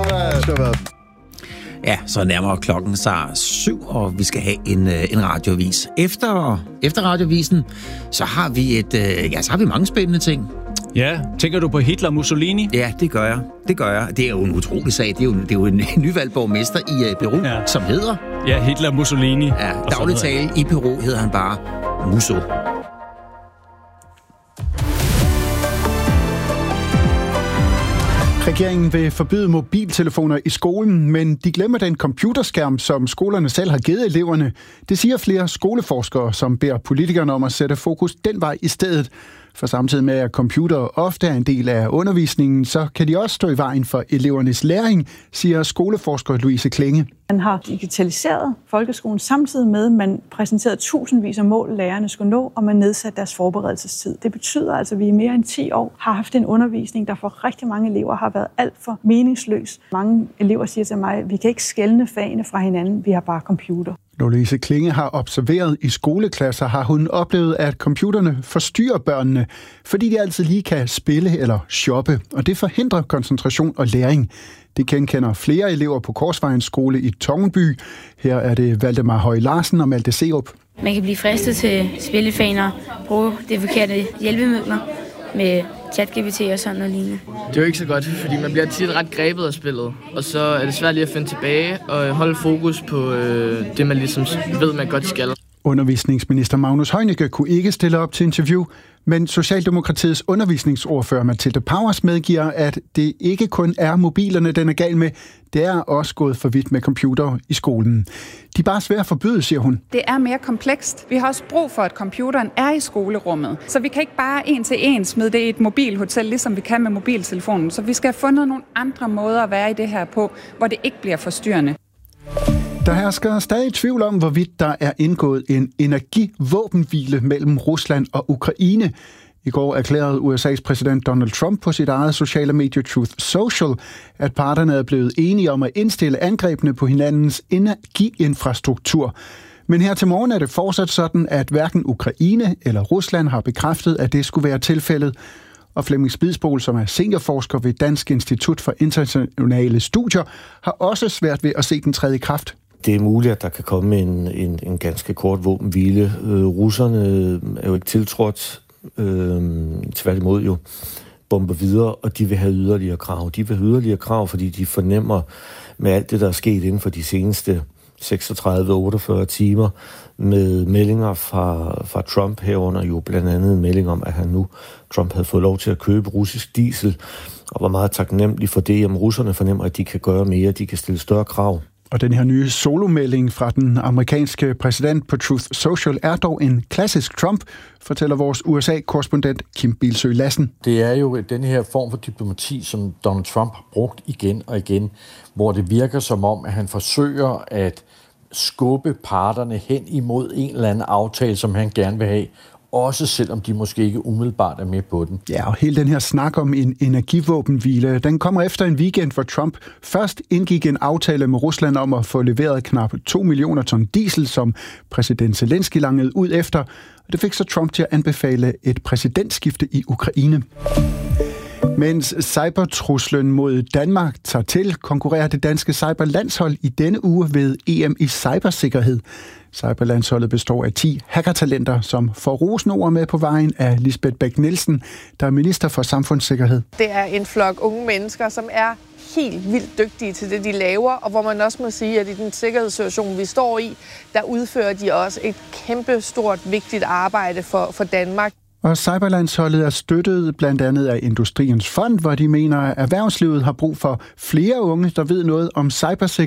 Ja, så nærmere klokken sig syv, og vi skal have en, en radioavis. Efter, efter radiovisen, så har vi et, ja, så har vi mange spændende ting. Ja, tænker du på Hitler og Mussolini? Ja, det gør jeg. Det gør jeg. Det er jo en utrolig sag. Det er jo, det er jo en nyvalgt borgmester i Peru, ja. som hedder... Ja, Hitler og Mussolini. Ja, daglig tale i Peru hedder han bare Musso. Regeringen vil forbyde mobiltelefoner i skolen, men de glemmer den computerskærm, som skolerne selv har givet eleverne. Det siger flere skoleforskere, som beder politikerne om at sætte fokus den vej i stedet. For samtidig med, at computer ofte er en del af undervisningen, så kan de også stå i vejen for elevernes læring, siger skoleforsker Louise Klinge. Man har digitaliseret folkeskolen samtidig med, at man præsenterede tusindvis af mål, lærerne skulle nå, og man nedsatte deres forberedelsestid. Det betyder altså, at vi i mere end ti år har haft en undervisning, der for rigtig mange elever har været alt for meningsløs. Mange elever siger til mig, at vi kan ikke skelne fagene fra hinanden, vi har bare computer. Louise Klinge har observeret i skoleklasser, har hun oplevet, at computerne forstyrrer børnene, fordi de altid lige kan spille eller shoppe, og det forhindrer koncentration og læring. Det genkender flere elever på Korsvejens skole i Tongenby. Her er det Valdemar Høj Larsen og Malte Serup. Man kan blive fristet til spillefaner, bruge de forkerte hjælpemidler med ChatGPT og sådan noget lignende. Det er jo ikke så godt, fordi man bliver tit ret grebet af spillet, og så er det svært lige at finde tilbage og holde fokus på øh, det, man ligesom ved, man godt skal. Undervisningsminister Magnus Heunicke kunne ikke stille op til interview, men Socialdemokratiets undervisningsordfører Mathilde Powers medgiver, at det ikke kun er mobilerne, den er gal med. Det er også gået for vidt med computer i skolen. De er bare svære at forbyde, siger hun. Det er mere komplekst. Vi har også brug for, at computeren er i skolerummet. Så vi kan ikke bare en til en smide det i et mobilhotel, ligesom vi kan med mobiltelefonen. Så vi skal have fundet nogle andre måder at være i det her på, hvor det ikke bliver forstyrrende. Der hersker stadig tvivl om, hvorvidt der er indgået en energivåbenhvile mellem Rusland og Ukraine. I går erklærede U S A's præsident Donald Trump på sit eget sociale medie Truth Social, at parterne er blevet enige om at indstille angrebene på hinandens energiinfrastruktur. Men her til morgen er det fortsat sådan, at hverken Ukraine eller Rusland har bekræftet, at det skulle være tilfældet. Og Flemming Spidsbol, som er seniorforsker ved Dansk Institut for Internationale Studier, har også svært ved at se den tredje kraft. Det er muligt, at der kan komme en, en, en ganske kort våbenhvile. Øh, russerne er jo ikke tiltrådt, øh, tværtimod jo, bomber videre, og de vil have yderligere krav. De vil have yderligere krav, fordi de fornemmer med alt det, der er sket inden for de seneste seksogtredive til otteogfyrre timer med meldinger fra, fra Trump herunder jo blandt andet en melding om, at han nu, Trump havde fået lov til at købe russisk diesel, og var meget taknemmelig for det. Jamen, russerne fornemmer, at de kan gøre mere, de kan stille større krav. Og den her nye solomelding fra den amerikanske præsident på Truth Social er dog en klassisk Trump, fortæller vores U S A-korrespondent Kim Bilsøe Lassen. Det er jo den her form for diplomati, som Donald Trump har brugt igen og igen, hvor det virker som om, at han forsøger at skubbe parterne hen imod en eller anden aftale, som han gerne vil have, også selvom de måske ikke umiddelbart er med på den. Ja, og hele den her snak om en energivåbenhvile, den kommer efter en weekend, hvor Trump først indgik en aftale med Rusland om at få leveret knap to millioner ton diesel, som præsident Zelensky langede ud efter. Og det fik så Trump til at anbefale et præsidentskifte i Ukraine. Mens cybertruslen mod Danmark tager til, konkurrerer det danske cyberlandshold i denne uge ved E M i cybersikkerhed. Cyberlandsholdet består af ti hackertalenter, som får rosende ord med på vejen af Lisbeth Bech-Nielsen, der er minister for samfundssikkerhed. Det er en flok unge mennesker, som er helt vildt dygtige til det, de laver, og hvor man også må sige, at i den sikkerhedssituation, vi står i, der udfører de også et kæmpe stort, vigtigt arbejde for, for Danmark. Og cyberlandsholdet er støttet blandt andet af Industriens Fond, hvor de mener, at erhvervslivet har brug for flere unge, der ved noget om cybersikkerhed.